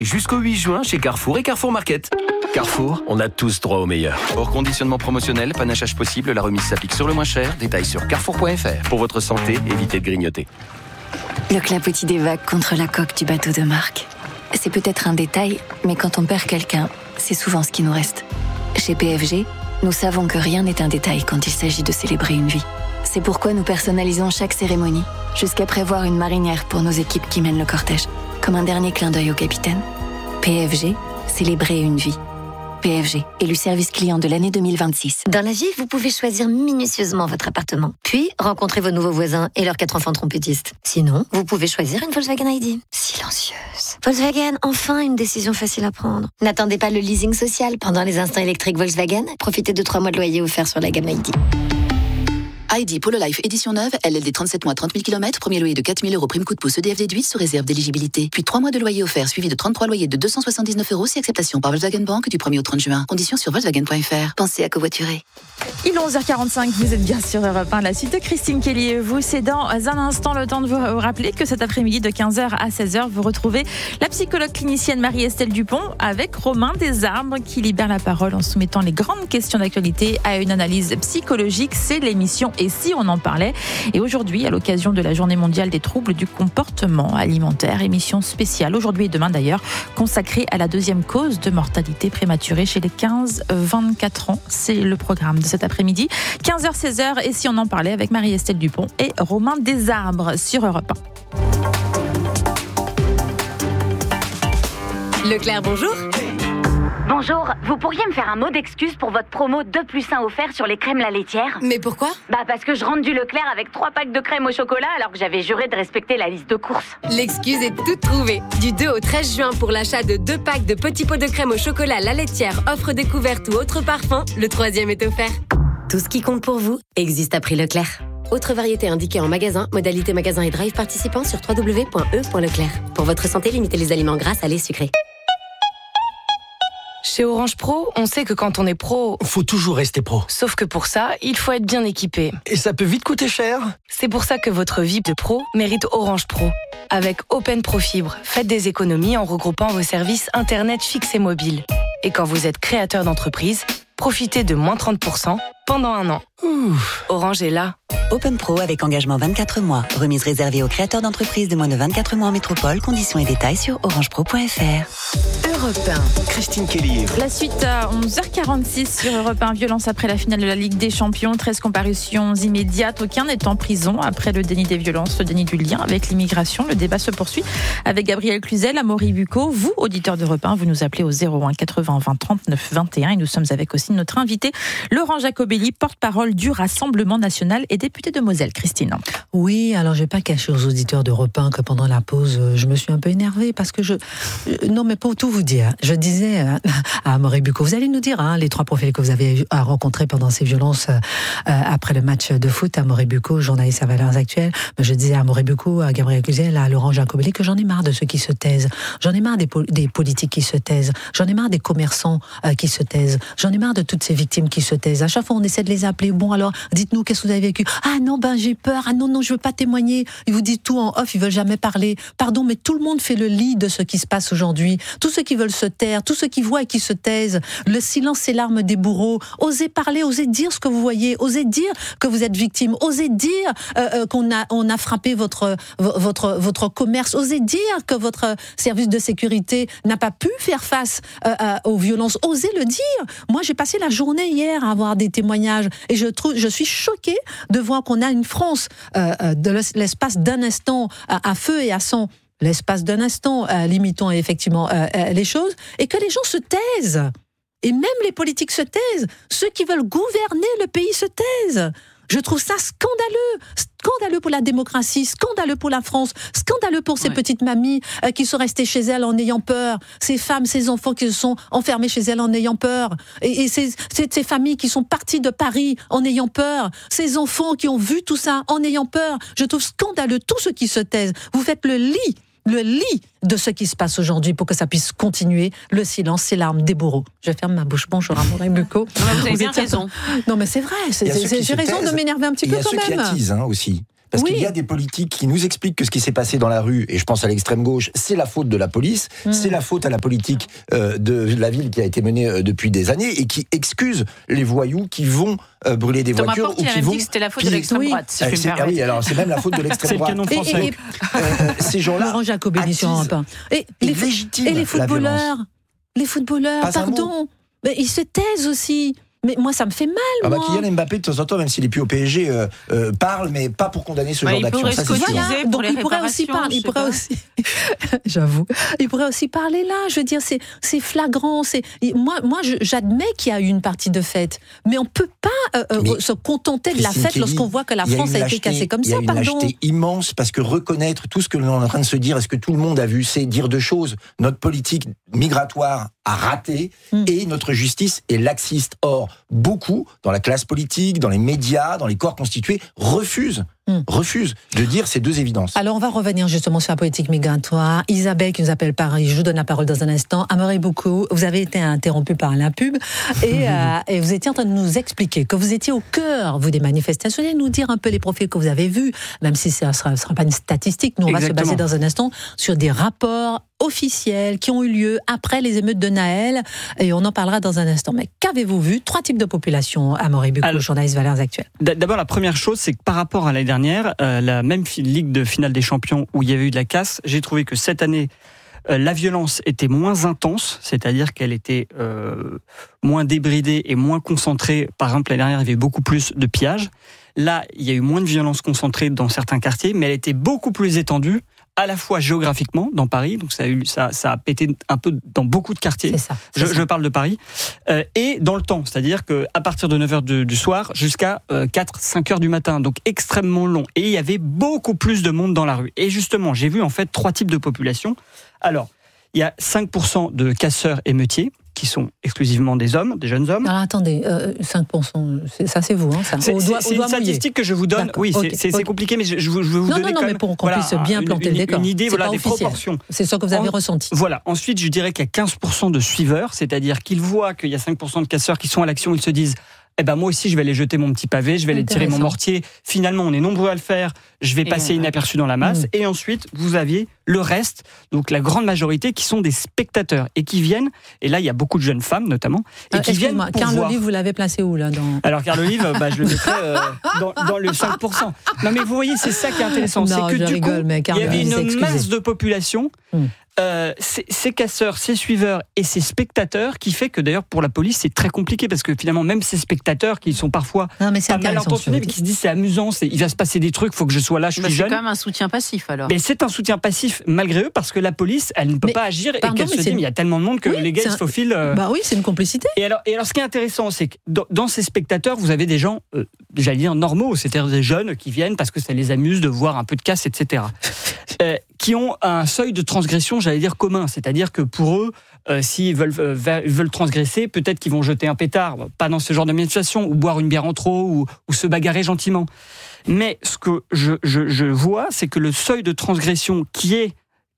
Jusqu'au 8 juin chez Carrefour et Carrefour Market. Carrefour, on a tous droit au meilleur. Hors conditionnement promotionnel, panachage possible, la remise s'applique sur le moins cher. Détails sur carrefour.fr. Pour votre santé, évitez de grignoter. Le clapotis des vagues contre la coque du bateau de Marc. C'est peut-être un détail, mais quand on perd quelqu'un, c'est souvent ce qui nous reste. Chez PFG, nous savons que rien n'est un détail quand il s'agit de célébrer une vie. C'est pourquoi nous personnalisons chaque cérémonie, jusqu'à prévoir une marinière pour nos équipes qui mènent le cortège, comme un dernier clin d'œil au capitaine. PFG, célébrer une vie. PFG, élu service client de l'année 2026. Dans la vie, vous pouvez choisir minutieusement votre appartement, puis rencontrer vos nouveaux voisins et leurs 4 enfants trompettistes. Sinon, vous pouvez choisir une Volkswagen ID. Silencieuse. Volkswagen, enfin une décision facile à prendre. N'attendez pas le leasing social pendant les instants électriques Volkswagen. Profitez de 3 mois de loyer offerts sur la gamme ID. ID Polo Life édition neuve, LLD 37 mois 30 000 km, premier loyer de 4 000 € prime coup de pouce EDF déduite sous réserve d'éligibilité. Puis 3 mois de loyer offert suivi de 33 loyers de 279 € si acceptation par Volkswagen Bank du 1er au 30 juin. Conditions sur Volkswagen.fr. Pensez à covoiturer. Il est 11h45, vous êtes bien sur Europe 1, la suite de Christine Kelly et vous. C'est dans un instant le temps de vous rappeler que cet après-midi de 15h à 16h, vous retrouvez la psychologue clinicienne Marie-Estelle Dupont avec Romain Desarbres qui libère la parole en soumettant les grandes questions d'actualité à une analyse psychologique. C'est l'émission Et si on en parlait. Et aujourd'hui, à l'occasion de la Journée mondiale des troubles du comportement alimentaire, émission spéciale aujourd'hui et demain d'ailleurs, consacrée à la deuxième cause de mortalité prématurée chez les 15-24 ans. C'est le programme de cet après-midi, 15h-16h. Et si on en parlait avec Marie-Estelle Dupont et Romain Desarbres sur Europe 1. Leclerc, bonjour. Bonjour, vous pourriez me faire un mot d'excuse pour votre promo 2+1 offert sur les crèmes La Laitière ? Mais pourquoi ? Parce que je rentre du Leclerc avec 3 packs de crème au chocolat alors que j'avais juré de respecter la liste de courses. L'excuse est toute trouvée. Du 2 au 13 juin pour l'achat de 2 packs de petits pots de crème au chocolat La Laitière, offre découverte ou autre parfum, le 3e est offert. Tout ce qui compte pour vous existe à prix Leclerc. Autre variété indiquée en magasin, modalité magasin et drive participant sur www.e.leclerc. Pour votre santé, limitez les aliments gras, salés, sucrés. Chez Orange Pro, on sait que quand on est pro... faut toujours rester pro. Sauf que pour ça, il faut être bien équipé. Et ça peut vite coûter cher. C'est pour ça que votre vie de pro mérite Orange Pro. Avec Open Pro Fibre, faites des économies en regroupant vos services Internet fixes et mobiles. Et quand vous êtes créateur d'entreprise, profitez de moins 30% pendant 1 an. Orange est là. Open Pro avec engagement 24 mois. Remise réservée aux créateurs d'entreprises de moins de 24 mois en métropole. Conditions et détails sur orangepro.fr. Europe 1. Christine Kelly. La suite à 11h46 sur Europe 1. Violence après la finale de la Ligue des Champions. 13 comparutions immédiates. Aucun n'est en prison après le déni des violences, le déni du lien avec l'immigration. Le débat se poursuit avec Gabriel Cluzel, Amaury Bucco. Vous, auditeurs d'Europe 1, vous nous appelez au 01 80 20 39 21. Et nous sommes avec aussi notre invité, Laurent Jacobelli, porte-parole du Rassemblement national et député de Moselle. Christine. Oui, alors je ne vais pas cacher aux auditeurs d'Europe 1 que pendant la pause, je me suis un peu énervée parce que non, mais pour tout vous dire, je disais à Amaury Bucco, vous allez nous dire les 3 profils que vous avez rencontrés pendant ces violences après le match de foot. Amaury Bucco, journaliste à Valeurs Actuelles, je disais à Amaury Bucco, à Gabriel Cluzel, à Laurent Jacobelli que j'en ai marre de ceux qui se taisent. J'en ai marre des politiques qui se taisent. J'en ai marre des commerçants qui se taisent. J'en ai marre de toutes ces victimes qui se taisent. À chaque fois, on essaie de les appeler. Bon, alors, dites-nous, qu'est-ce que vous avez vécu ? Ah non, j'ai peur. Ah non, je veux pas témoigner. Ils vous disent tout en off, ils veulent jamais parler. Pardon, mais tout le monde fait le lit de ce qui se passe aujourd'hui. Tous ceux qui veulent se taire, tous ceux qui voient et qui se taisent. Le silence, c'est l'arme des bourreaux. Osez parler, osez dire ce que vous voyez. Osez dire que vous êtes victime. Osez dire qu'on a frappé votre commerce. Osez dire que votre service de sécurité n'a pas pu faire face aux violences. Osez le dire. Moi, j'ai passé la journée hier à avoir des témoignages et je suis choquée de voir qu'on a une France de l'espace d'un instant à feu et à sang. L'espace d'un instant, limitons effectivement les choses, et que les gens se taisent. Et même les politiques se taisent. Ceux qui veulent gouverner le pays se taisent. Je trouve ça scandaleux pour la démocratie, scandaleux pour la France, scandaleux pour ces petites mamies qui sont restées chez elles en ayant peur, ces femmes, ces enfants qui se sont enfermés chez elles en ayant peur, et ces familles qui sont parties de Paris en ayant peur, ces enfants qui ont vu tout ça en ayant peur. Je trouve scandaleux tous ceux qui se taisent. Vous faites le lit de ce qui se passe aujourd'hui pour que ça puisse continuer. Le silence, c'est l'arme des bourreaux. Je ferme ma bouche. Bonjour, Amaury Bucco. Vous avez bien raison. Non, mais c'est vrai. J'ai raison de m'énerver un petit peu quand même. Il y a ceux qui attisent aussi. Parce qu'il y a des politiques qui nous expliquent que ce qui s'est passé dans la rue, et je pense à l'extrême gauche, c'est la faute de la police, c'est la faute à la politique de la ville qui a été menée depuis des années et qui excuse les voyous qui vont brûler des Thomas voitures Porte, ou qui vont. Dit que c'était la faute de l'extrême droite. Si je me oui, alors c'est même la faute de l'extrême droite. C'est le canon français. Ces gens-là. Laurent Jacobelli sur un pain. Et les footballeurs, pardon, mais ils se taisent aussi. Mais moi, ça me fait mal, moi. Kylian Mbappé, de temps en temps, même s'il est plus au PSG, parle, mais pas pour condamner ce genre d'action. Ça, c'est sûr. Voilà, donc il pourrait aussi parler. J'avoue, il pourrait aussi parler là. Je veux dire, c'est flagrant. Moi, j'admets qu'il y a eu une partie de fête, mais on peut pas se contenter de la fête lorsqu'on voit que la France a été cassée comme ça. Il y a une lâcheté immense, parce que reconnaître tout ce que l'on est en train de se dire, est-ce que tout le monde a vu, c'est dire deux choses. Notre politique migratoire a raté et notre justice est laxiste. Or, beaucoup, dans la classe politique, dans les médias, dans les corps constitués, refusent de dire ces deux évidences. Alors, on va revenir justement sur la politique migratoire. Isabelle qui nous appelle Paris, je vous donne la parole dans un instant. Amaury Bucco, vous avez été interrompu par la pub et vous étiez en train de nous expliquer que vous étiez au cœur, vous, des manifestations, et nous dire un peu les profils que vous avez vus, même si ça ne sera pas une statistique. Nous, on va se baser dans un instant sur des rapports officiels qui ont eu lieu après les émeutes de Naël, et on en parlera dans un instant. Mais qu'avez-vous vu? 3 types de populations, Amaury Bucco, journaliste Valeurs Actuelles. D'abord, la première chose, c'est que par rapport à l'année dernière, la même Ligue de finale des champions où il y avait eu de la casse, j'ai trouvé que cette année, la violence était moins intense, c'est-à-dire qu'elle était moins débridée et moins concentrée. Par exemple, l'année dernière, il y avait beaucoup plus de pillages. Là, il y a eu moins de violence concentrée dans certains quartiers, mais elle était beaucoup plus étendue, à la fois géographiquement dans Paris, donc ça a pété un peu dans beaucoup de quartiers. Je parle de Paris, et dans le temps, c'est-à-dire que à partir de 9h du soir jusqu'à 4-5h du matin, donc extrêmement long. Et il y avait beaucoup plus de monde dans la rue. Et justement, j'ai vu en fait 3 types de populations. Alors, il y a 5% de casseurs émeutiers, qui sont exclusivement des hommes, des jeunes hommes. Alors attendez, 5%, ça c'est vous, hein, ça. C'est une statistique que je vous donne. Oui, c'est compliqué, mais je veux vous donner quand même, mais pour qu'on puisse bien planter le décor. Une idée, des officiel. proportions. C'est ça que vous avez ressenti. Voilà. Ensuite, je dirais qu'il y a 15% de suiveurs, c'est-à-dire qu'ils voient qu'il y a 5% de casseurs qui sont à l'action, ils se disent moi aussi je vais aller jeter mon petit pavé, je vais aller tirer mon mortier. Finalement, on est nombreux à le faire, je vais passer inaperçu dans la masse. Et ensuite, vous aviez le reste, donc la grande majorité qui sont des spectateurs et qui viennent, et là il y a beaucoup de jeunes femmes notamment, et qui viennent pour Carl voir. Olive, vous l'avez placé où là Alors Carl Olive, je le mettrais dans le 5%. Non mais vous voyez, c'est ça qui est intéressant, c'est que du coup, il y avait une masse de population. Ces casseurs, ces suiveurs et ces spectateurs, qui fait que d'ailleurs pour la police c'est très compliqué, parce que finalement même ces spectateurs qui sont parfois pas mal intentionnés, mais qui se disent c'est amusant, il va se passer des trucs, faut que je sois là, je suis jeune. C'est quand même un soutien passif alors. Mais c'est un soutien passif malgré eux, parce que la police elle ne peut pas agir, et qu'elle se dit mais il y a tellement de monde que les gars ils se faufilent. Oui, c'est une complicité. Et alors ce qui est intéressant, c'est que dans ces spectateurs vous avez des gens, j'allais dire normaux, c'est-à-dire des jeunes qui viennent parce que ça les amuse de voir un peu de casse, etc. Qui ont un seuil de transgression, j'allais dire commun, c'est-à-dire que pour eux, s'ils veulent transgresser, peut-être qu'ils vont jeter un pétard, pas dans ce genre de manifestation, ou boire une bière en trop, ou se bagarrer gentiment. Mais ce que je vois, c'est que le seuil de transgression qui est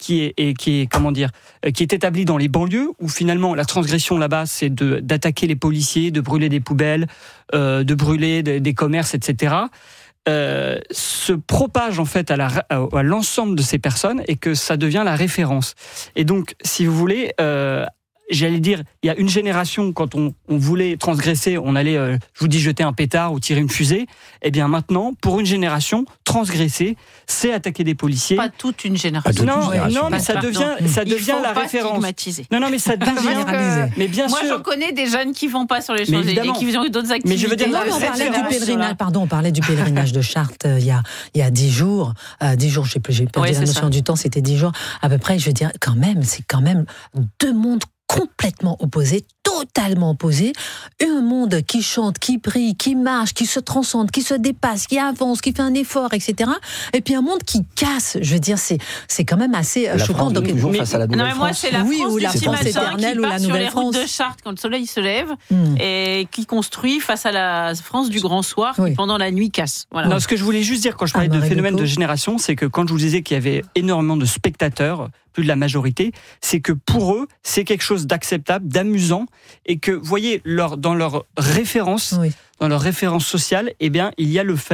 établi dans les banlieues, où finalement la transgression là-bas, c'est d'attaquer les policiers, de brûler des poubelles, de brûler des commerces, etc., se propage en fait à l'ensemble de ces personnes, et que ça devient la référence. Et donc, si vous voulez, j'allais dire, il y a une génération, quand on voulait transgresser, on allait, je vous dis, jeter un pétard ou tirer une fusée. Et bien maintenant, pour une génération, transgresser, c'est attaquer des policiers. Pas toute une génération. Non, mais ça devient la référence. Non, mais ça devient. Mais bien sûr. Moi, j'en connais des jeunes qui vont pas sur les Champs-Élysées et qui ont eu d'autres activités. Mais je veux dire, on parlait du pèlerinage de Chartres il y a 10 jours. 10 jours, j'ai perdu la notion du temps, c'était 10 jours. À peu près, je veux dire, c'est quand même 2 mondes complètement opposés, totalement opposés. Un monde qui chante, qui prie, qui marche, qui se transcende, qui se dépasse, qui avance, qui fait un effort, etc. Et puis un monde qui casse. Je veux dire, c'est quand même assez choquant. Donc, face à la Nouvelle-France. Moi, c'est la France la France éternelle ou la Nouvelle-France. Sur les routes de Chartres quand le soleil se lève et qui construit face à la France du Grand Soir qui pendant la nuit casse. Voilà. Non, ce que je voulais juste dire quand je parlais de phénomène de génération, c'est que quand je vous disais qu'il y avait énormément de spectateurs, plus de la majorité, c'est que pour eux, c'est quelque chose d'acceptable, d'amusant, et que, vous voyez, dans leur référence sociale, eh bien, il y a le fait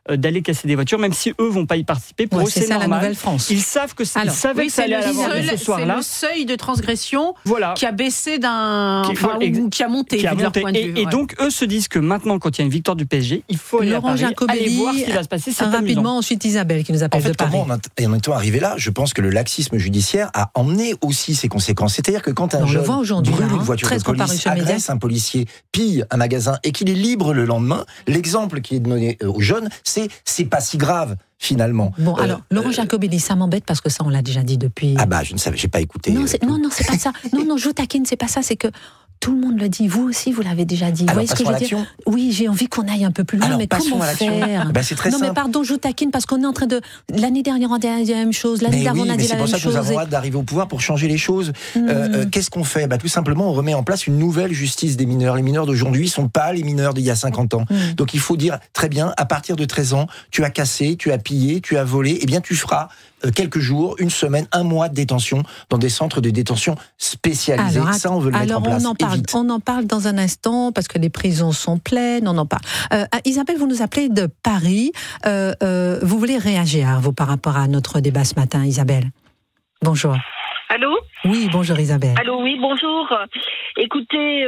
d'aller casser des voitures, même si eux vont pas y participer. Pour eux, c'est ça normal. la Nouvelle-France. Ils savent que ça allait à l'avoir ce soir-là. C'est le seuil de transgression qui a baissé qui a monté. Et donc, eux se disent que maintenant, quand il y a une victoire du PSG, il faut aller à Paris, aller voir ce qui va se passer. C'est rapidement, amusant. ensuite Isabelle qui nous appelle de Paris. Comment en étant arrivé là, je pense que le laxisme judiciaire a emmené aussi ses conséquences. C'est-à-dire que quand un jeune brûle une voiture de police, agresse un policier, pille un magasin et qu'il est libre le lendemain, l'exemple qui est donné aux jeunes, c'est pas si grave. Finalement. Bon, alors, Laurent Jacobelli, ça m'embête parce que ça, on l'a déjà dit depuis. Ah bah, je ne savais, j'ai pas écouté. Non, c'est pas ça. Non, je vous taquine, c'est pas ça, c'est que tout le monde le dit. Vous aussi, vous l'avez déjà dit. Alors, vous voyez ce que je veux dire ? Oui, j'ai envie qu'on aille un peu plus loin, mais comment faire ? C'est très simple. Non, mais pardon, je vous taquine parce qu'on est en train de. L'année dernière, on a dit la même chose. L'année d'avant, on a dit la même chose. C'est pour ça que nous avons hâte d'arriver au pouvoir pour changer les choses. Qu'est-ce qu'on fait ? Tout simplement, on remet en place une nouvelle justice des mineurs. Les mineurs d'aujourd'hui ne sont pas les mineurs d'il y a 50 ans. Donc il faut dire, très bien, à partir de 13 ans, tu as cassé, tu as pillé, tu as volé, eh bien tu feras quelques jours, une semaine, un mois de détention dans des centres de détention spécialisés. Ça, on veut le mettre en place. On en parle dans un instant parce que les prisons sont pleines. On en parle. Isabelle, vous nous appelez de Paris. Vous voulez réagir, vous, par rapport à notre débat ce matin, Isabelle ? Bonjour. Allô ? Oui, bonjour Isabelle. Allô, oui, bonjour. Écoutez,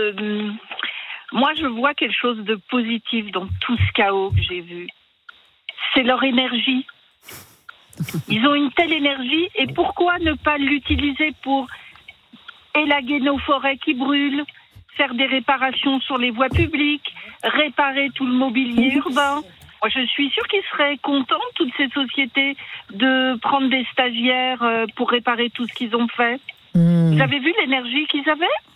moi je vois quelque chose de positif dans tout ce chaos que j'ai vu. C'est leur énergie. Ils ont une telle énergie et pourquoi ne pas l'utiliser pour élaguer nos forêts qui brûlent, faire des réparations sur les voies publiques, réparer tout le mobilier urbain. Moi, je suis sûre qu'ils seraient contents, toutes ces sociétés, de prendre des stagiaires pour réparer tout ce qu'ils ont fait. Vous avez vu l'énergie qu'ils avaient ?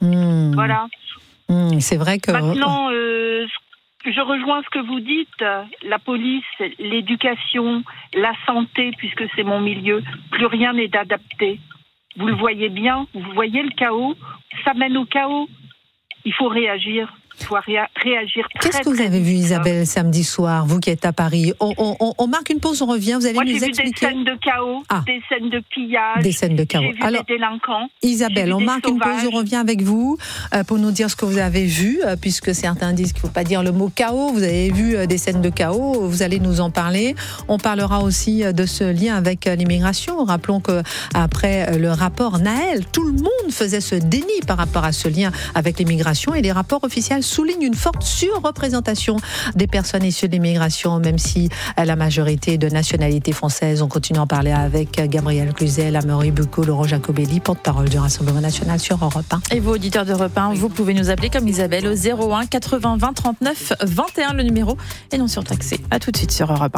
Voilà. C'est vrai que... Maintenant, je rejoins ce que vous dites. La police, l'éducation, la santé, puisque c'est mon milieu, plus rien n'est adapté. Vous le voyez bien, vous voyez le chaos, ça mène au chaos. Il faut réagir. Il faut réagir très. Qu'est-ce que vous avez vu, Isabelle, samedi soir, vous qui êtes à Paris ? On marque une pause, on revient, vous allez nous expliquer. Moi, j'ai vu des scènes de chaos, des scènes de pillage. Des scènes de chaos. J'ai vu des délinquants. Isabelle, on marque une pause, on revient avec vous pour nous dire ce que vous avez vu, puisque certains disent qu'il ne faut pas dire le mot chaos. Vous avez vu des scènes de chaos, vous allez nous en parler. On parlera aussi de ce lien avec l'immigration. Rappelons qu'après le rapport Naël, tout le monde faisait ce déni par rapport à ce lien avec l'immigration et les rapports officiels souligne une forte surreprésentation des personnes issues de l'immigration, même si la majorité de nationalité française. On continue à en parler avec Gabriel Cluzel, Amaury Bucco, Laurent Jacobelli, porte-parole du Rassemblement national sur Europe 1. Et vous, auditeurs d'Europe 1, vous pouvez nous appeler comme Isabelle au 01 80 20 39 21, le numéro est non surtaxé. À tout de suite sur Europe 1.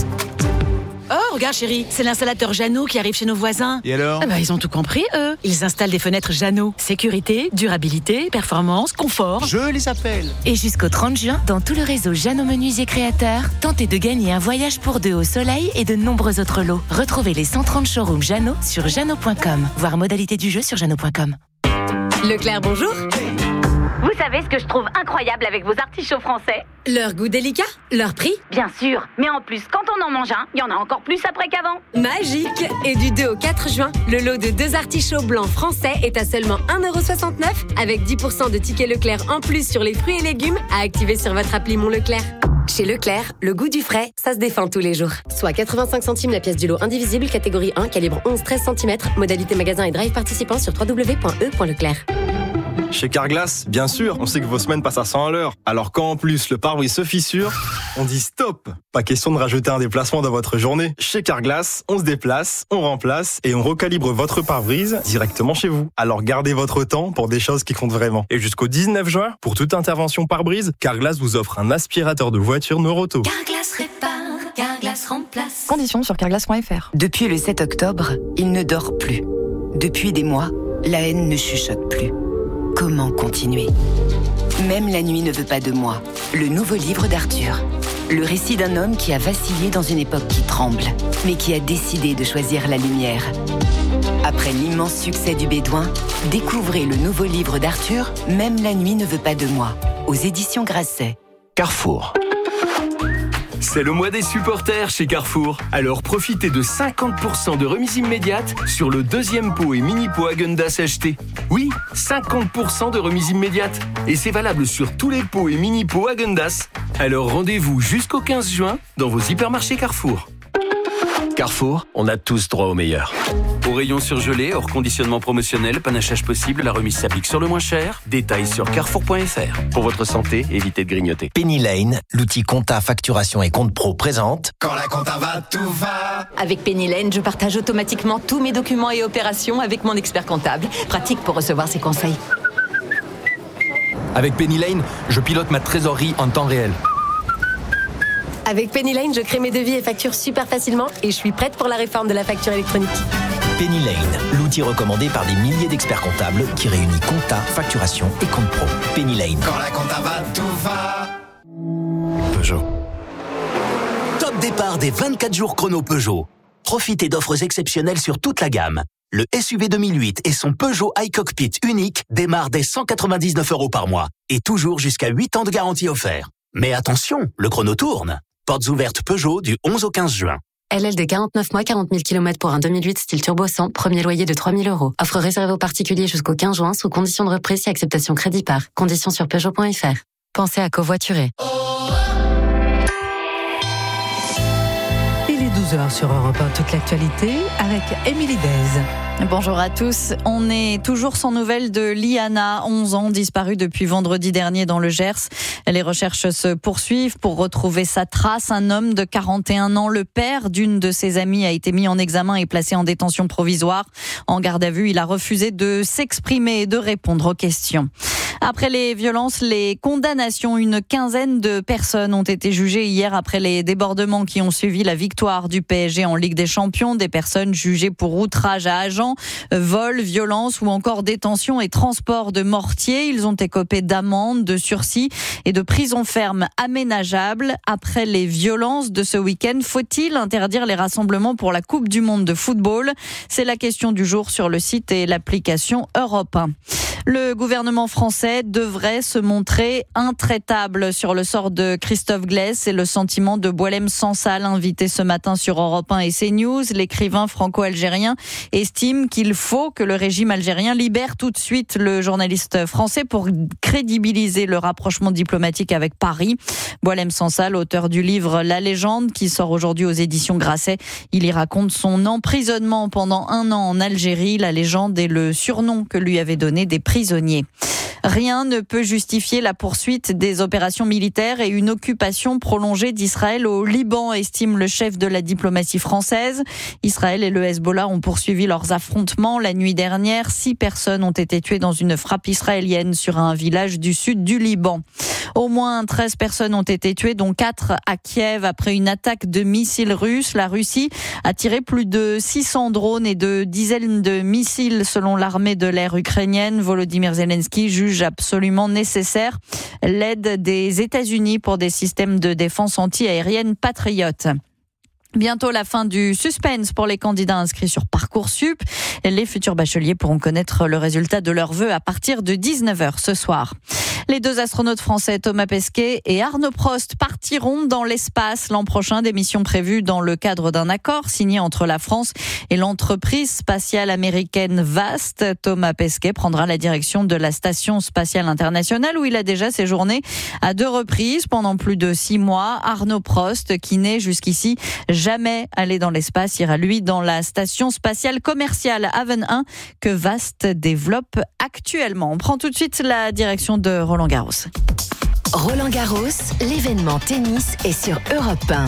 Oh, regarde chérie, c'est l'installateur Jeannot qui arrive chez nos voisins. Et alors ? Ils ont tout compris, eux. Ils installent des fenêtres Jeannot. Sécurité, durabilité, performance, confort. Je les appelle. Et jusqu'au 30 juin, dans tout le réseau Jeannot Menuisier Créateurs, tentez de gagner un voyage pour deux au soleil et de nombreux autres lots. Retrouvez les 130 showrooms Jeannot sur jeannot.com. Voir modalité du jeu sur jeannot.com. Leclerc, bonjour. Vous savez ce que je trouve incroyable avec vos artichauts français ? Leur goût délicat, leur prix. Bien sûr, mais en plus, quand on en mange un, il y en a encore plus après qu'avant. Magique. Et du 2 au 4 juin, le lot de 2 artichauts blancs français est à seulement 1,69 € avec 10% de tickets Leclerc en plus sur les fruits et légumes à activer sur votre appli Mon Leclerc. Chez Leclerc, le goût du frais, ça se défend tous les jours. Soit 85 centimes la pièce du lot indivisible, catégorie 1, calibre 11-13 cm, modalité magasin et drive participant sur www.e.leclerc. Chez Carglass, bien sûr, on sait que vos semaines passent à 100 à l'heure. Alors quand en plus le pare-brise se fissure, on dit stop. Pas question de rajouter un déplacement dans votre journée. Chez Carglass, on se déplace, on remplace et on recalibre votre pare-brise directement chez vous. Alors gardez votre temps pour des choses qui comptent vraiment. Et jusqu'au 19 juin, pour toute intervention pare-brise, Carglass vous offre un aspirateur de voiture Neuroto. Carglass répare, Carglass remplace. Conditions sur carglass.fr. Depuis le 7 octobre, il ne dort plus. Depuis des mois, la haine ne chuchote plus. Comment continuer ? Même la nuit ne veut pas de moi. Le nouveau livre d'Arthur. Le récit d'un homme qui a vacillé dans une époque qui tremble, mais qui a décidé de choisir la lumière. Après l'immense succès du Bédouin, découvrez le nouveau livre d'Arthur, Même la nuit ne veut pas de moi, aux éditions Grasset. Carrefour. C'est le mois des supporters chez Carrefour. Alors profitez de 50% de remise immédiate sur le deuxième pot et mini-pot Häagen-Dazs acheté. Oui, 50% de remise immédiate. Et c'est valable sur tous les pots et mini-pots Häagen-Dazs. Alors rendez-vous jusqu'au 15 juin dans vos hypermarchés Carrefour. Carrefour, on a tous droit au meilleur. Au rayon surgelé, hors conditionnement promotionnel, panachage possible, la remise s'applique sur le moins cher. Détails sur carrefour.fr. Pour votre santé, évitez de grignoter. Penny Lane, l'outil compta, facturation et compte pro présente. Quand la compta va, tout va. Avec Penny Lane, je partage automatiquement tous mes documents et opérations avec mon expert comptable. Pratique pour recevoir ses conseils. Avec Penny Lane, je pilote ma trésorerie en temps réel. Avec Penny Lane, je crée mes devis et factures super facilement et je suis prête pour la réforme de la facture électronique. Penny Lane, l'outil recommandé par des milliers d'experts comptables qui réunit compta, facturation et compte pro. Penny Lane. Quand la compta va, tout va. Peugeot. Top départ des 24 jours chrono Peugeot. Profitez d'offres exceptionnelles sur toute la gamme. Le SUV 2008 et son Peugeot iCockpit unique démarrent dès 199 € par mois et toujours jusqu'à 8 ans de garantie offert. Mais attention, le chrono tourne. Portes ouvertes Peugeot du 11 au 15 juin. LLD 49 mois, 40 000 km pour un 2008 style turbo 100, premier loyer de 3 000 €. Offre réservée aux particuliers jusqu'au 15 juin sous condition de reprise et acceptation crédit par. Conditions sur Peugeot.fr. Pensez à covoiturer. Il est 12h sur Europe 1, toute l'actualité avec Émilie Dez. Bonjour à tous. On est toujours sans nouvelles de Liana, 11 ans, disparue depuis vendredi dernier dans le Gers. Les recherches se poursuivent pour retrouver sa trace. Un homme de 41 ans, le père d'une de ses amies, a été mis en examen et placé en détention provisoire. En garde à vue, il a refusé de s'exprimer et de répondre aux questions. Après les violences, les condamnations, une quinzaine de personnes ont été jugées hier après les débordements qui ont suivi la victoire du PSG en Ligue des Champions. Des personnes jugées pour outrage à agent, vol, violence ou encore détention et transport de mortier. Ils ont écopé d'amendes, de sursis et de prison ferme aménageable. Après les violences de ce week-end, faut-il interdire les rassemblements pour la Coupe du Monde de football ? C'est la question du jour sur le site et l'application Europe 1. Le gouvernement français devrait se montrer intraitable sur le sort de Christophe Glaise. C'est le sentiment de Boualem Sansal, invité ce matin sur Europe 1 et CNews. L'écrivain franco-algérien estime qu'il faut que le régime algérien libère tout de suite le journaliste français pour crédibiliser le rapprochement diplomatique avec Paris. Boualem Sansal, auteur du livre La Légende, qui sort aujourd'hui aux éditions Grasset. Il y raconte son emprisonnement pendant 1 an en Algérie. La légende est le surnom que lui avaient donné des prisonniers. Rien ne peut justifier la poursuite des opérations militaires et une occupation prolongée d'Israël au Liban, estime le chef de la diplomatie française. Israël et le Hezbollah ont poursuivi leurs affrontements. La nuit dernière, 6 personnes ont été tuées dans une frappe israélienne sur un village du sud du Liban. Au moins 13 personnes ont été tuées, dont 4 à Kiev après une attaque de missiles russes. La Russie a tiré plus de 600 drones et de dizaines de missiles selon l'armée de l'air ukrainienne. Volodymyr Zelensky juge absolument nécessaire l'aide des États-Unis pour des systèmes de défense anti-aérienne patriotes. Bientôt la fin du suspense pour les candidats inscrits sur Parcoursup. Les futurs bacheliers pourront connaître le résultat de leurs vœux à partir de 19h ce soir. Les 2 astronautes français Thomas Pesquet et Arnaud Prost partiront dans l'espace l'an prochain, des missions prévues dans le cadre d'un accord signé entre la France et l'entreprise spatiale américaine Vast. Thomas Pesquet prendra la direction de la Station spatiale internationale où il a déjà séjourné à 2 reprises pendant plus de 6 mois. Arnaud Prost, qui n'est jusqu'ici jamais allé dans l'espace, ira lui dans la Station spatiale commerciale Haven 1 que Vast développe actuellement. On prend tout de suite la direction de Roland Garros. Roland Garros, l'événement tennis est sur Europe 1.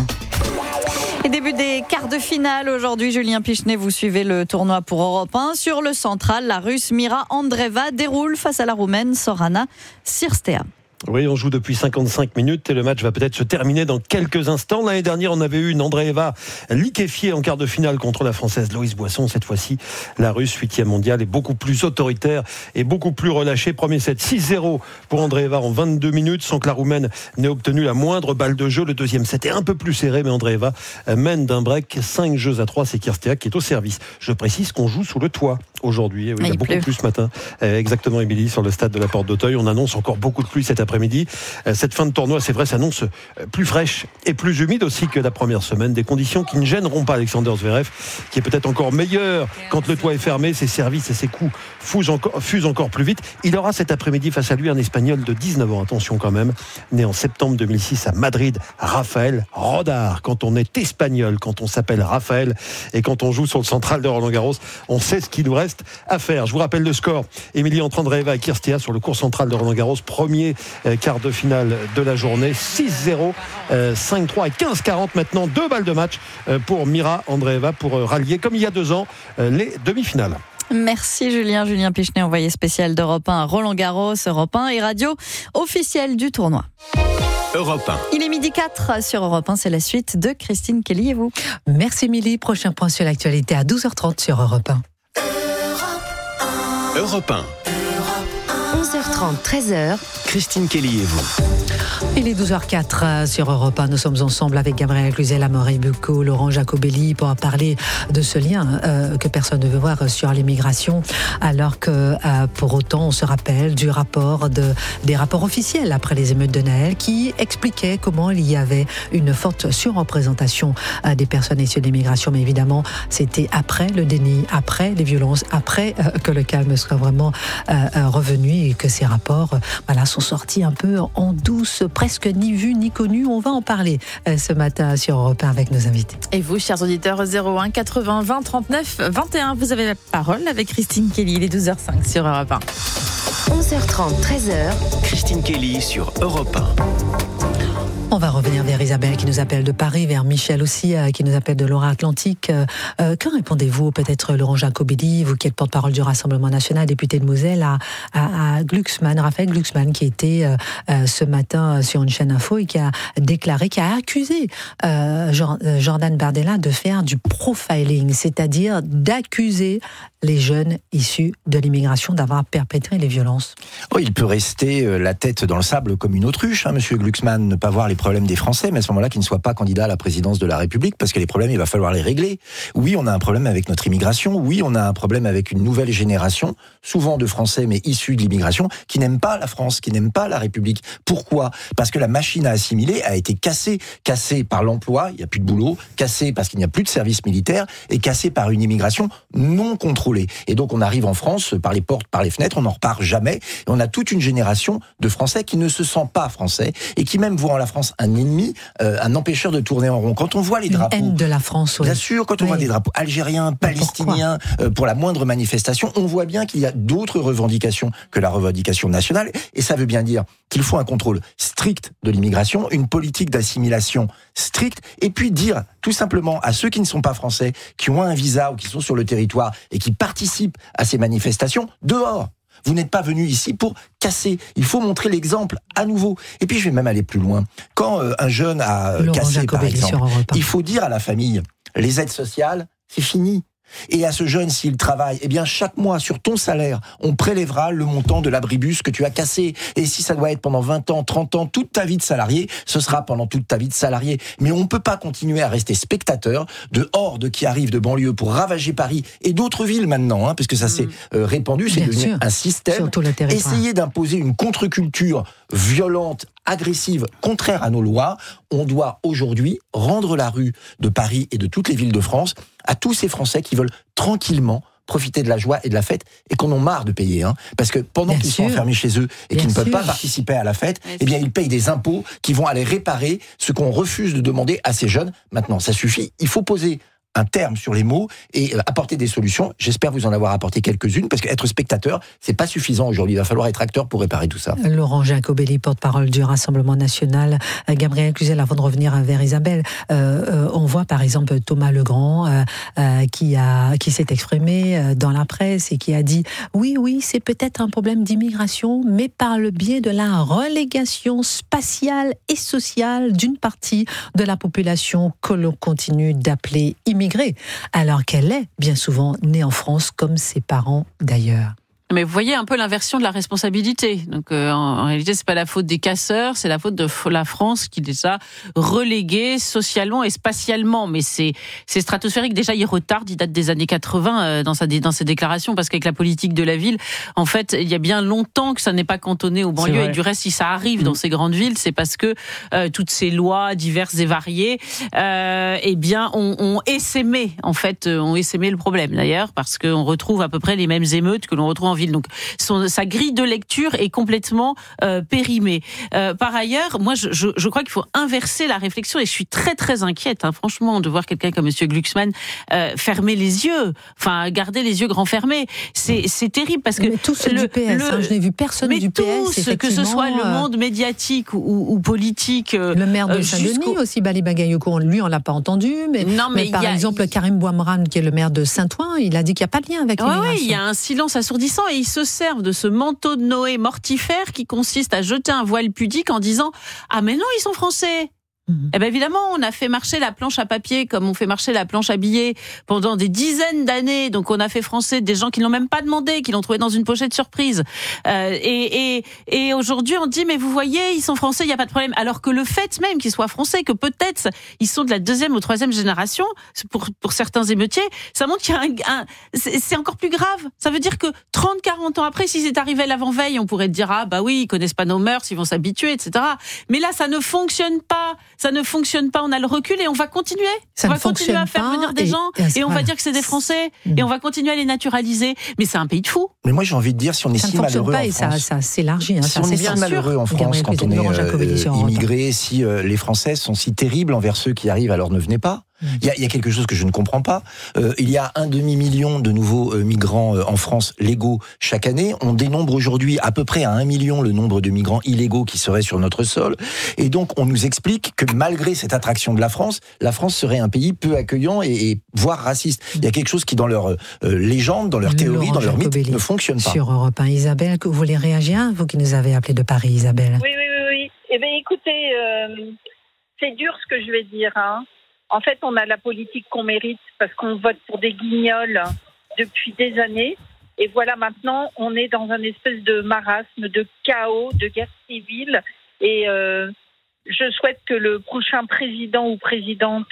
Et début des quarts de finale aujourd'hui, Julien Pichenet, vous suivez le tournoi pour Europe 1. Sur le central, la Russe Mira Andreeva déroule face à la Roumaine Sorana Cirstea. Oui, on joue depuis 55 minutes et le match va peut-être se terminer dans quelques instants. L'année dernière, on avait eu une Andreeva liquéfiée en quart de finale contre la Française Loïs Boisson. Cette fois-ci, la Russe, 8e mondiale, est beaucoup plus autoritaire et beaucoup plus relâchée. Premier set 6-0 pour Andreeva en 22 minutes sans que la Roumaine n'ait obtenu la moindre balle de jeu. Le deuxième set est un peu plus serré, mais Andreeva mène d'un break 5-3. C'est Cirstea qui est au service. Je précise qu'on joue sous le toit aujourd'hui. Oui, il y a beaucoup pleut. de pluie ce matin. Exactement, Émilie, sur le stade de la Porte d'Auteuil. On annonce encore beaucoup de pluie cet après-midi. Cette fin de tournoi, c'est vrai, s'annonce plus fraîche et plus humide aussi que la première semaine. Des conditions qui ne gêneront pas Alexander Zverev, qui est peut-être encore meilleur quand le toit est fermé. Ses services et ses coups fusent encore plus vite. Il aura cet après-midi face à lui un Espagnol de 19 ans. Attention quand même, né en septembre 2006 à Madrid, Rafael Rodar. Quand on est espagnol, quand on s'appelle Rafael et quand on joue sur le central de Roland-Garros, on sait ce qu'il nous reste à faire. Je vous rappelle le score. Émilie entre Andreeva et Kirstea sur le court central de Roland-Garros. Premier quart de finale de la journée. 6-0, 5-3 et 15-40 maintenant. 2 balles de match pour Mira Andreeva pour rallier, comme il y a 2 ans, les demi-finales. Merci Julien Pichenet, envoyé spécial d'Europe 1 à Roland-Garros, Europe 1 et radio officielle du tournoi. Europe 1. Il est 12h04 sur Europe 1, c'est la suite de Christine Kelly et vous. Merci Émilie, prochain point sur l'actualité à 12h30 sur Europe 1. Europe 1. 11h30, 13h. Christine Kelly et vous. Il est 12h04 sur Europe 1. Nous sommes ensemble avec Gabriel Cluzel, Amaury Bucco, Laurent Jacobelli pour parler de ce lien que personne ne veut voir sur l'immigration, alors que pour autant on se rappelle des rapports officiels après les émeutes de Naël qui expliquaient comment il y avait une forte surreprésentation des personnes issues de l'immigration. Mais évidemment, c'était après le déni, après les violences, après que le calme soit vraiment revenu et que ces rapports sont sortis un peu en douce, presque ni vu ni connu. On va en parler ce matin sur Europe 1 avec nos invités. Et vous, chers auditeurs, 01 80 20 39 21, vous avez la parole avec Christine Kelly. Il est 12h05 sur Europe 1. 11h30, 13h. Christine Kelly sur Europe 1. On va revenir vers Isabelle qui nous appelle de Paris, vers Michel aussi qui nous appelle de Loire-Atlantique. Que répondez-vous, peut-être Laurent Jacobelli, vous qui êtes porte-parole du Rassemblement National, député de Moselle, à Glucksmann, Raphaël Glucksmann, qui était ce matin sur une chaîne info et qui a déclaré, qui a accusé Jordan Bardella de faire du profiling, c'est-à-dire d'accuser les jeunes issus de l'immigration d'avoir perpétré les violences. Oh, il peut rester la tête dans le sable comme une autruche, monsieur Glucksmann, ne pas voir les problèmes des Français, mais à ce moment-là, qu'il ne soit pas candidat à la présidence de la République, parce que les problèmes, il va falloir les régler. Oui, on a un problème avec notre immigration, oui, on a un problème avec une nouvelle génération, souvent de Français, mais issus de l'immigration, qui n'aiment pas la France, qui n'aiment pas la République. Pourquoi ? Parce que la machine à assimiler a été cassée par l'emploi, il n'y a plus de boulot, cassée parce qu'il n'y a plus de service militaire, et cassée par une immigration non contrôlée. Et donc on arrive en France, par les portes, par les fenêtres, on n'en repart jamais, et on a toute une génération de Français qui ne se sent pas français, et qui même voient en la France un ennemi, un empêcheur de tourner en rond. Quand on voit les drapeaux... Une haine de la France, oui. Bien sûr, quand on voit des drapeaux algériens, palestiniens, pour la moindre manifestation, on voit bien qu'il y a d'autres revendications que la revendication nationale, et ça veut bien dire qu'il faut un contrôle strict de l'immigration, une politique d'assimilation stricte, et puis dire tout simplement à ceux qui ne sont pas français, qui ont un visa ou qui sont sur le territoire et qui participent à ces manifestations, dehors. Vous n'êtes pas venu ici pour casser. Il faut montrer l'exemple à nouveau. Et puis je vais même aller plus loin. Quand un jeune a cassé, par exemple, il faut dire à la famille, les aides sociales, c'est fini. Et à ce jeune, s'il travaille, eh bien chaque mois sur ton salaire, on prélèvera le montant de l'abribus que tu as cassé. Et si ça doit être pendant 20 ans, 30 ans, toute ta vie de salarié, ce sera pendant toute ta vie de salarié. Mais on ne peut pas continuer à rester spectateur de hordes qui arrivent de banlieue pour ravager Paris et d'autres villes maintenant, parce que ça s'est répandu, c'est devenu un système. Essayer d'imposer une contre-culture violente, agressive, contraire à nos lois. On doit aujourd'hui rendre la rue de Paris et de toutes les villes de France à tous ces Français qui veulent tranquillement profiter de la joie et de la fête et qu'on en marre de payer. Parce que pendant qu'ils sont enfermés chez eux et qu'ils ne peuvent pas participer à la fête, eh bien ils payent des impôts qui vont aller réparer ce qu'on refuse de demander à ces jeunes. Maintenant, ça suffit. Il faut poser un terme sur les mots et apporter des solutions. J'espère vous en avoir apporté quelques-unes, parce qu'être spectateur, c'est pas suffisant aujourd'hui. Il va falloir être acteur pour réparer tout ça. Laurent Jacobelli, porte-parole du Rassemblement National. Gabriel Cluzel, avant de revenir vers Isabelle, on voit par exemple Thomas Legrand qui s'est exprimé dans la presse et qui a dit oui, c'est peut-être un problème d'immigration, mais par le biais de la relégation spatiale et sociale d'une partie de la population que l'on continue d'appeler immigrée, alors qu'elle est bien souvent née en France comme ses parents d'ailleurs. Mais vous voyez un peu l'inversion de la responsabilité. Donc en réalité, c'est pas la faute des casseurs, c'est la faute de la France qui les a relégués socialement et spatialement. Mais c'est stratosphérique. Déjà, il retarde. Il date des années 80 dans ses déclarations, parce qu'avec la politique de la ville, en fait, il y a bien longtemps que ça n'est pas cantonné aux banlieues. Et du reste, si ça arrive dans ces grandes villes, c'est parce que toutes ces lois diverses et variées, eh bien, ont essaimé le problème. D'ailleurs, parce qu'on retrouve à peu près les mêmes émeutes que l'on retrouve en ville. Donc, sa grille de lecture est complètement périmée. Par ailleurs, moi, je crois qu'il faut inverser la réflexion, et je suis très très inquiète, franchement, de voir quelqu'un comme Monsieur Glucksmann fermer les yeux, garder les yeux grands fermés. C'est terrible, parce que tous ceux du PS, je n'ai vu personne du PS. Que ce soit le monde médiatique ou politique. Le maire de Saint-Denis aussi, Bali Bagayoko, lui, on l'a pas entendu, mais par exemple, Karim Bouamran, qui est le maire de Saint-Ouen, il a dit qu'il n'y a pas de lien avec l'immigration. Oui, il y a un silence assourdissant, et ils se servent de ce manteau de Noé mortifère qui consiste à jeter un voile pudique en disant « Ah mais non, ils sont français !» Eh bien évidemment, on a fait marcher la planche à papier comme on fait marcher la planche à billets pendant des dizaines d'années. Donc on a fait français des gens qui l'ont même pas demandé, qui l'ont trouvé dans une pochette surprise. Et aujourd'hui on dit mais vous voyez, ils sont français, il y a pas de problème. Alors que le fait même qu'ils soient français, que peut-être ils sont de la 2e ou 3e génération pour certains émeutiers, ça montre qu'il y a c'est encore plus grave. Ça veut dire que 30-40 ans après, si c'est arrivé l'avant-veille, on pourrait dire ah bah oui, ils connaissent pas nos mœurs, ils vont s'habituer, etc. Mais là ça ne fonctionne pas. Ça ne fonctionne pas, on a le recul et on va continuer. On va continuer à faire venir des gens et on va dire que c'est des Français et on va continuer à les naturaliser. Mais c'est un pays de fous. Mais moi j'ai envie de dire, si on est si malheureux en France, ça s'élargit. Si on est si malheureux en France quand on est immigré, si les Français sont si terribles envers ceux qui arrivent, alors ne venez pas. Il y a quelque chose que je ne comprends pas. Il y a 1,5 million de nouveaux migrants en France légaux chaque année. On dénombre aujourd'hui à peu près à 1 million le nombre de migrants illégaux qui seraient sur notre sol. Et donc on nous explique que malgré cette attraction de la France serait un pays peu accueillant et voire raciste. Il y a quelque chose qui dans leur légende, dans leur théorie, dans leur mythe ne fonctionne pas. Sur Europe 1, Isabelle, vous voulez réagir, vous qui nous avez appelé de Paris, Isabelle? Oui. Eh bien écoutez, c'est dur ce que je vais dire, En fait, on a la politique qu'on mérite parce qu'on vote pour des guignols depuis des années. Et voilà, maintenant, on est dans un espèce de marasme, de chaos, de guerre civile. Et je souhaite que le prochain président ou présidente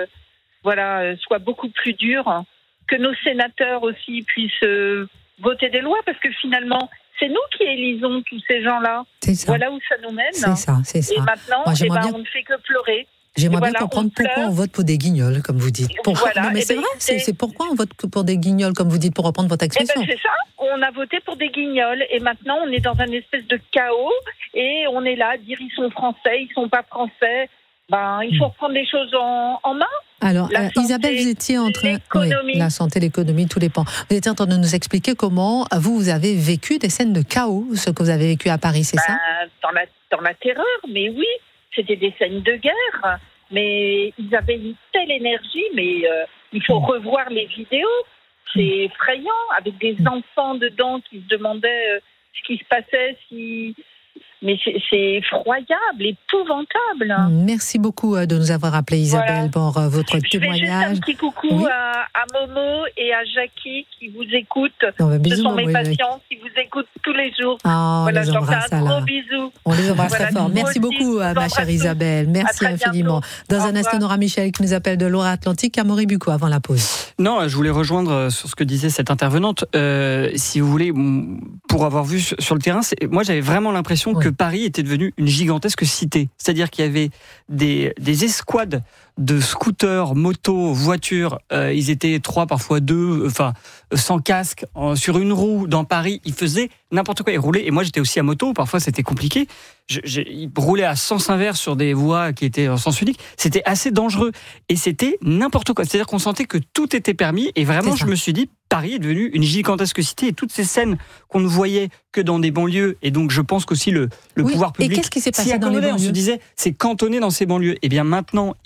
soit beaucoup plus dur. Que nos sénateurs aussi puissent voter des lois parce que finalement, c'est nous qui élisons tous ces gens-là. Voilà où ça nous mène. C'est ça. Et maintenant, on ne fait que pleurer. J'aimerais bien comprendre pourquoi on vote pour des guignols, comme vous dites. Non, mais c'est vrai, c'est pourquoi on vote pour des guignols, comme vous dites, pour reprendre votre expression. C'est ça, on a voté pour des guignols, et maintenant on est dans un espèce de chaos, et on est là à dire ils sont français, ils sont pas français. Il faut reprendre les choses en main. Alors, Isabelle, vous étiez en train... Oui, la santé, l'économie, tous les pans. Vous étiez en train de nous expliquer comment vous avez vécu des scènes de chaos, ce que vous avez vécu à Paris, c'est ça? Dans la terreur, mais oui. C'était des scènes de guerre, mais ils avaient une telle énergie, mais il faut revoir les vidéos. C'est effrayant, avec des enfants dedans qui se demandaient ce qui se passait, mais c'est effroyable, épouvantable. Merci beaucoup de nous avoir appelé, Isabelle, pour votre témoignage. Je fais juste un petit coucou à Momo et à Jackie qui vous écoutent. Bisous, ce sont mes patients qui vous écoutent tous les jours. On les embrasse, un gros bisou. On les embrasse très fort. Merci beaucoup, ma chère Isabelle. Merci infiniment. Dans un instant, on aura Michel qui nous appelle de Loire-Atlantique, Amaury Bucco, avant la pause. Non, je voulais rejoindre sur ce que disait cette intervenante. Si vous voulez, pour avoir vu sur le terrain, moi j'avais vraiment l'impression que Paris était devenu une gigantesque cité. C'est-à-dire qu'il y avait des escouades de scooters, motos, voitures. Ils étaient 3, parfois 2, sans casque, sur une roue dans Paris. Ils faisaient n'importe quoi. Ils roulaient. Et moi, j'étais aussi à moto. Parfois, c'était compliqué. Ils roulaient à sens inverse sur des voies qui étaient en sens unique. C'était assez dangereux. Et c'était n'importe quoi. C'est-à-dire qu'on sentait que tout était permis. Et vraiment, je me suis dit, Paris est devenu une gigantesque cité. Et toutes ces scènes qu'on ne voyait que dans des banlieues. Et donc, je pense qu'aussi le pouvoir public... Et qu'est-ce qui s'est passé dans les banlieues? On se disait, c'est cantonné dans ces banlieues. Et bien maintenant, ils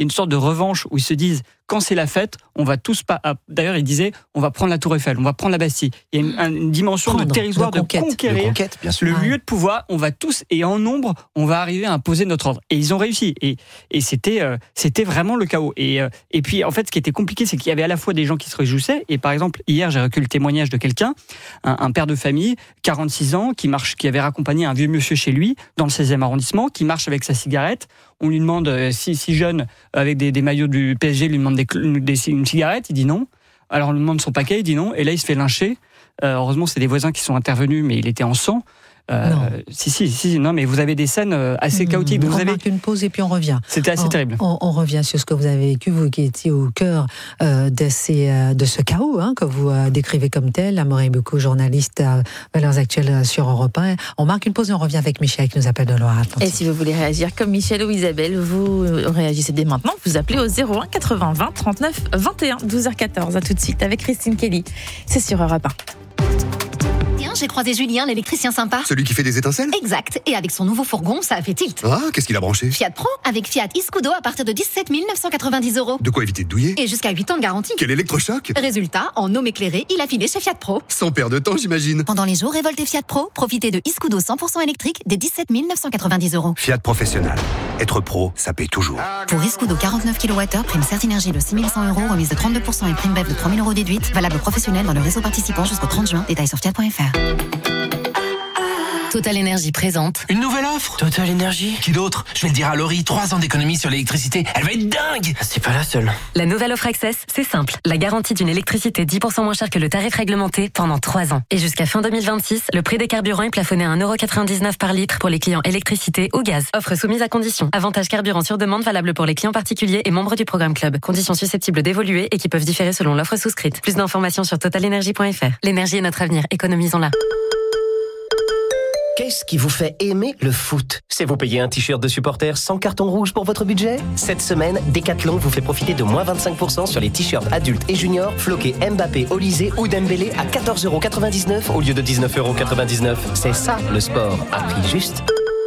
y a une sorte de revanche où ils se disent, quand c'est la fête, on va tous pas. D'ailleurs, il disait, on va prendre la Tour Eiffel, on va prendre la Bastille. Il y a une dimension de territoire, de conquérir le lieu de pouvoir. On va tous, et en nombre, on va arriver à imposer notre ordre. Et ils ont réussi. Et c'était vraiment le chaos. Et puis, en fait, ce qui était compliqué, c'est qu'il y avait à la fois des gens qui se réjouissaient. Et par exemple, hier, j'ai recueilli le témoignage de quelqu'un, un père de famille, 46 ans, qui avait raccompagné un vieux monsieur chez lui, dans le 16e arrondissement, qui marche avec sa cigarette. On lui demande, si jeune, avec des maillots du PSG, lui demande une cigarette, il dit non. Alors on lui demande son paquet, il dit non. Et là, il se fait lyncher. Heureusement, c'est des voisins qui sont intervenus, mais il était en sang. Non, mais vous avez des scènes assez chaotiques. On marque une pause et puis on revient. C'était assez terrible. On revient sur ce que vous avez vécu, vous qui étiez au cœur de ce chaos que vous décrivez comme tel. Amaury Bucco, journaliste à Valeurs Actuelles sur Europe 1. On marque une pause et on revient avec Michel qui nous appelle de Loire-Atlantique. Et si vous voulez réagir comme Michel ou Isabelle, vous réagissez dès maintenant. Vous appelez au 01 80 20 39 21 12h14. À tout de suite avec Christine Kelly. C'est sur Europe 1. J'ai croisé Julien, l'électricien sympa. Celui qui fait des étincelles ? Exact. Et avec son nouveau fourgon, ça a fait tilt. Ah, qu'est-ce qu'il a branché ? Fiat Pro, avec Fiat Iscudo à partir de 17 990 €. De quoi éviter de douiller ? Et jusqu'à 8 ans de garantie. Quel électrochoc ? Résultat, en homme éclairé, il a filé chez Fiat Pro. Sans perdre de temps, j'imagine. Pendant les jours révoltés Fiat Pro, profitez de Iscudo 100% électrique des 17 990 €. Fiat Professionnel. Être pro, ça paye toujours. Pour Iscudo 49 kWh, prime Certinergie de 6 100 €, remise de 32% et prime BEV de 3 000 € déduite. Valable professionnel dans le réseau participant jusqu'au 30 juin. Détails sur fiat.fr. Total Énergie présente. Une nouvelle offre ? Total Énergie ? Qui d'autre ? Je vais le dire à Laurie, 3 ans d'économie sur l'électricité. Elle va être dingue ! C'est pas la seule. La nouvelle offre Access, c'est simple. La garantie d'une électricité 10% moins chère que le tarif réglementé pendant 3 ans. Et jusqu'à fin 2026, le prix des carburants est plafonné à 1,99 € par litre pour les clients électricité ou gaz. Offre soumise à conditions. Avantage carburant sur demande valable pour les clients particuliers et membres du programme Club. Conditions susceptibles d'évoluer et qui peuvent différer selon l'offre souscrite. Plus d'informations sur totalenergie.fr. L'énergie est notre avenir. Économisons-la. Qu'est-ce qui vous fait aimer le foot ? C'est vous payer un t-shirt de supporter sans carton rouge pour votre budget ? Cette semaine, Decathlon vous fait profiter de moins 25% sur les t-shirts adultes et juniors floqués Mbappé, Olysée ou Dembélé à 14,99 € au lieu de 19,99 €. C'est ça le sport, à prix juste.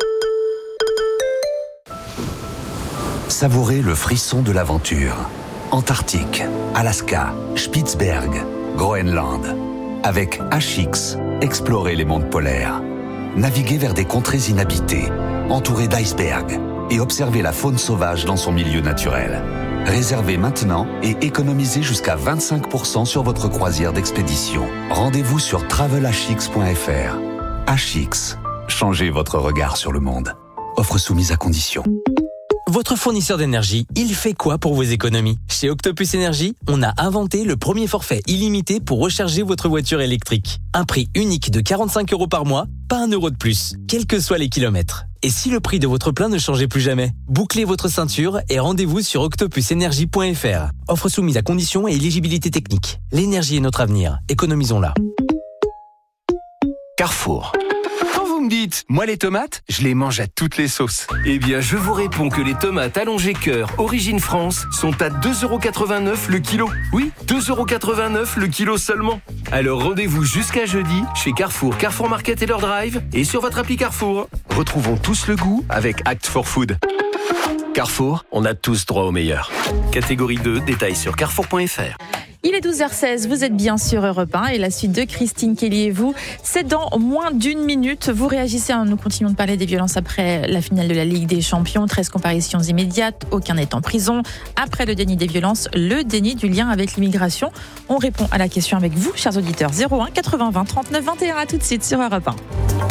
Savourez le frisson de l'aventure. Antarctique, Alaska, Spitzberg, Groenland. Avec HX, explorez les mondes polaires. Naviguez vers des contrées inhabitées, entourées d'icebergs, et observez la faune sauvage dans son milieu naturel. Réservez maintenant et économisez jusqu'à 25% sur votre croisière d'expédition. Rendez-vous sur travelhx.fr. HX, changez votre regard sur le monde. Offre soumise à condition. Votre fournisseur d'énergie, il fait quoi pour vos économies ? Chez Octopus Énergie, on a inventé le premier forfait illimité pour recharger votre voiture électrique. Un prix unique de 45 € par mois, pas 1 € de plus, quels que soient les kilomètres. Et si le prix de votre plein ne changeait plus jamais ? Bouclez votre ceinture et rendez-vous sur octopusenergie.fr. Offre soumise à conditions et éligibilité technique. L'énergie est notre avenir, économisons-la. Carrefour. Vous me dites, moi les tomates, je les mange à toutes les sauces. Eh bien, je vous réponds que les tomates allongées cœur Origine France sont à 2,89 € le kilo. Oui, 2,89 € le kilo seulement. Alors rendez-vous jusqu'à jeudi chez Carrefour, Carrefour Market et leur drive et sur votre appli Carrefour. Retrouvons tous le goût avec Act for Food. Carrefour, on a tous droit au meilleur. Catégorie 2, détails sur carrefour.fr. Il est 12h16, vous êtes bien sur Europe 1 et la suite de Christine Kelly et vous, c'est dans moins d'1 minute. Vous réagissez, nous continuons de parler des violences après la finale de la Ligue des Champions. 13 comparutions immédiates, aucun n'est en prison. Après le déni des violences, le déni du lien avec l'immigration. On répond à la question avec vous, chers auditeurs. 01 80 20 39 21, à tout de suite sur Europe 1.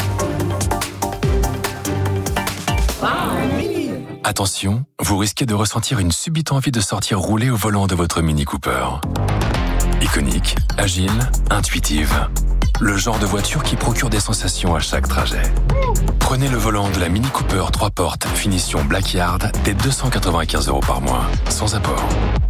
Attention, vous risquez de ressentir une subite envie de sortir rouler au volant de votre Mini Cooper. Iconique, agile, intuitive. Le genre de voiture qui procure des sensations à chaque trajet. Prenez le volant de la Mini Cooper 3 portes, finition Blackyard, dès 295 € par mois, sans apport.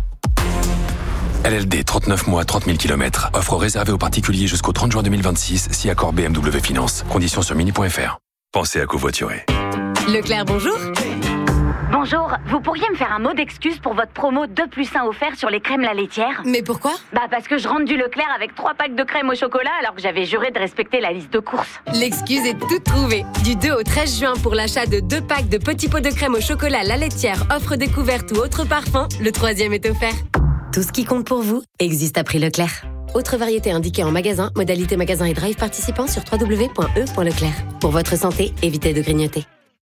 LLD 39 mois, 30 000 km. Offre réservée aux particuliers jusqu'au 30 juin 2026, si accord BMW Finance. Conditions sur mini.fr. Pensez à covoiturer. Leclerc, bonjour. Bonjour, vous pourriez me faire un mot d'excuse pour votre promo 2+1 offert sur les crèmes La Laitière ? Mais pourquoi ? Parce que je rentre du Leclerc avec 3 packs de crème au chocolat alors que j'avais juré de respecter la liste de courses. L'excuse est toute trouvée. Du 2 au 13 juin pour l'achat de 2 packs de petits pots de crème au chocolat La Laitière, offre découverte ou autre parfum, le 3e est offert. Tout ce qui compte pour vous existe à prix Leclerc. Autre variété indiquée en magasin, modalité magasin et drive participant sur www.e.leclerc. Pour votre santé, évitez de grignoter.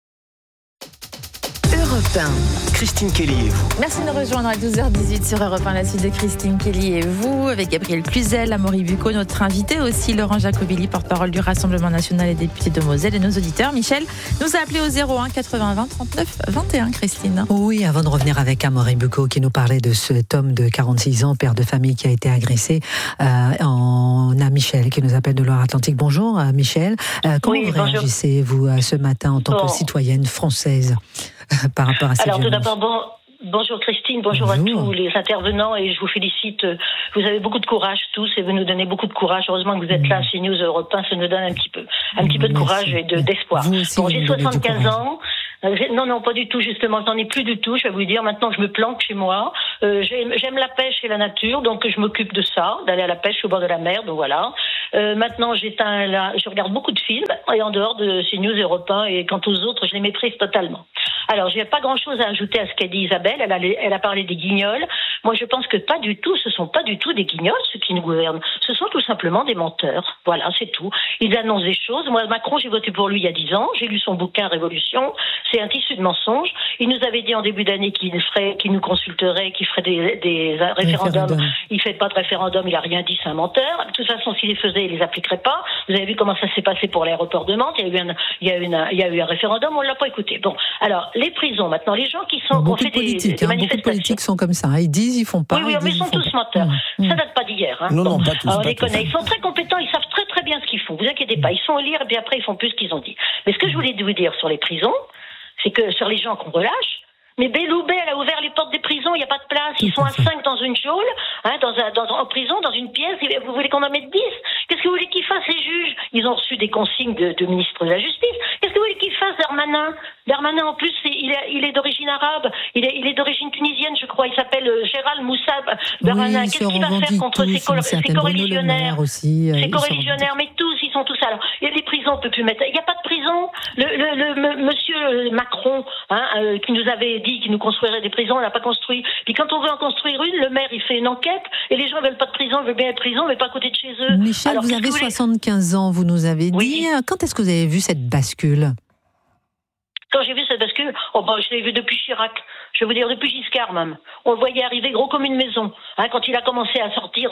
Europe 1. Christine Kelly et vous. Merci de nous rejoindre à 12h18 sur Europe 1, la suite de Christine Kelly et vous, avec Gabriel Cluzel, Amaury Bucco, notre invité aussi, Laurent Jacobelli, porte-parole du Rassemblement National et député de Moselle, et nos auditeurs. Michel nous a appelé au 01 80 20 39 21, Christine. Oui, avant de revenir avec Amaury Bucco qui nous parlait de cet homme de 46 ans, père de famille qui a été agressé, on a Michel qui nous appelle de Loire-Atlantique. Bonjour Michel, comment vous réagissez-vous ce matin en tant que citoyenne française par rapport à ces violences? Alors tout d'abord, bonjour Christine, bonjour à tous les intervenants et je vous félicite. Vous avez beaucoup de courage tous et vous nous donnez beaucoup de courage. Heureusement que vous êtes là, CNews Europe 1, ça nous donne un petit peu de courage et d'espoir. Bon, j'ai 75 ans. Non, pas du tout, justement, je n'en ai plus du tout, je vais vous dire, maintenant je me planque chez moi, j'aime la pêche et la nature, donc je m'occupe de ça, d'aller à la pêche au bord de la mer, donc voilà. Maintenant je regarde beaucoup de films, et en dehors de CNews Europe 1, et quant aux autres, je les méprise totalement. Alors, j'ai pas grand-chose à ajouter à ce qu'a dit Isabelle, elle a parlé des guignols. Moi, je pense que pas du tout, ce sont pas du tout des guignols, ceux qui nous gouvernent. Ce sont tout simplement des menteurs. Voilà, c'est tout. Ils annoncent des choses. Moi, Macron, j'ai voté pour lui il y a 10 ans. J'ai lu son bouquin Révolution. C'est un tissu de mensonges. Il nous avait dit en début d'année qu'il nous consulterait, qu'il ferait des référendums. Il fait pas de référendum, il a rien dit, c'est un menteur. De toute façon, s'il les faisait, il les appliquerait pas. Vous avez vu comment ça s'est passé pour l'aéroport de Mantes. Il y a eu un référendum, on l'a pas écouté. Bon. Alors, les prisons, maintenant, les gens qui sont, beaucoup de politiques sont comme ça. Ils disent, ils font pas. Oui, mais ils sont tous menteurs. Ça date pas d'hier. Non, pas tous. On les connaît. Ils sont très compétents, ils savent très très bien ce qu'ils font. Vous inquiétez pas, ils sont au lire et puis après ils font plus ce qu'ils ont dit. Mais ce que je voulais vous dire sur les prisons, c'est que sur les gens qu'on relâche, mais Belloubet, elle a ouvert les portes des prisons, il n'y a pas de place, ils sont à 5 dans une geôle, en prison, dans une pièce, et vous voulez qu'on en mette 10 ? Qu'est-ce que vous voulez qu'ils fassent, les juges ? Ils ont reçu des consignes de ministre de la Justice. Qu'est-ce que vous voulez qu'ils fassent, Darmanin, en plus, il est d'origine arabe, il est d'origine tunisienne, je crois, il s'appelle Gérald Moussab. Darmanin, qu'est-ce qu'il va faire contre ces coreligionnaires ? Ces coreligionnaires, mais tous, ils sont tous alors. Il y a des prisons, on peut plus mettre. Il n'y a pas de prison. Le monsieur Macron, qui nous avait dit qu'il nous construirait des prisons, on n'a pas construit. Puis quand on veut en construire une, le maire il fait une enquête et les gens veulent pas de prison, veulent bien être prison, mais pas à côté de chez eux. Michel, alors, vous avez 75 ans, vous nous avez dit. Quand est-ce que vous avez vu cette bascule ? Quand j'ai vu cette bascule, je l'ai vu depuis Chirac. Je vais vous dire, depuis Giscard même. On le voyait arriver gros comme une maison. Quand il a commencé à sortir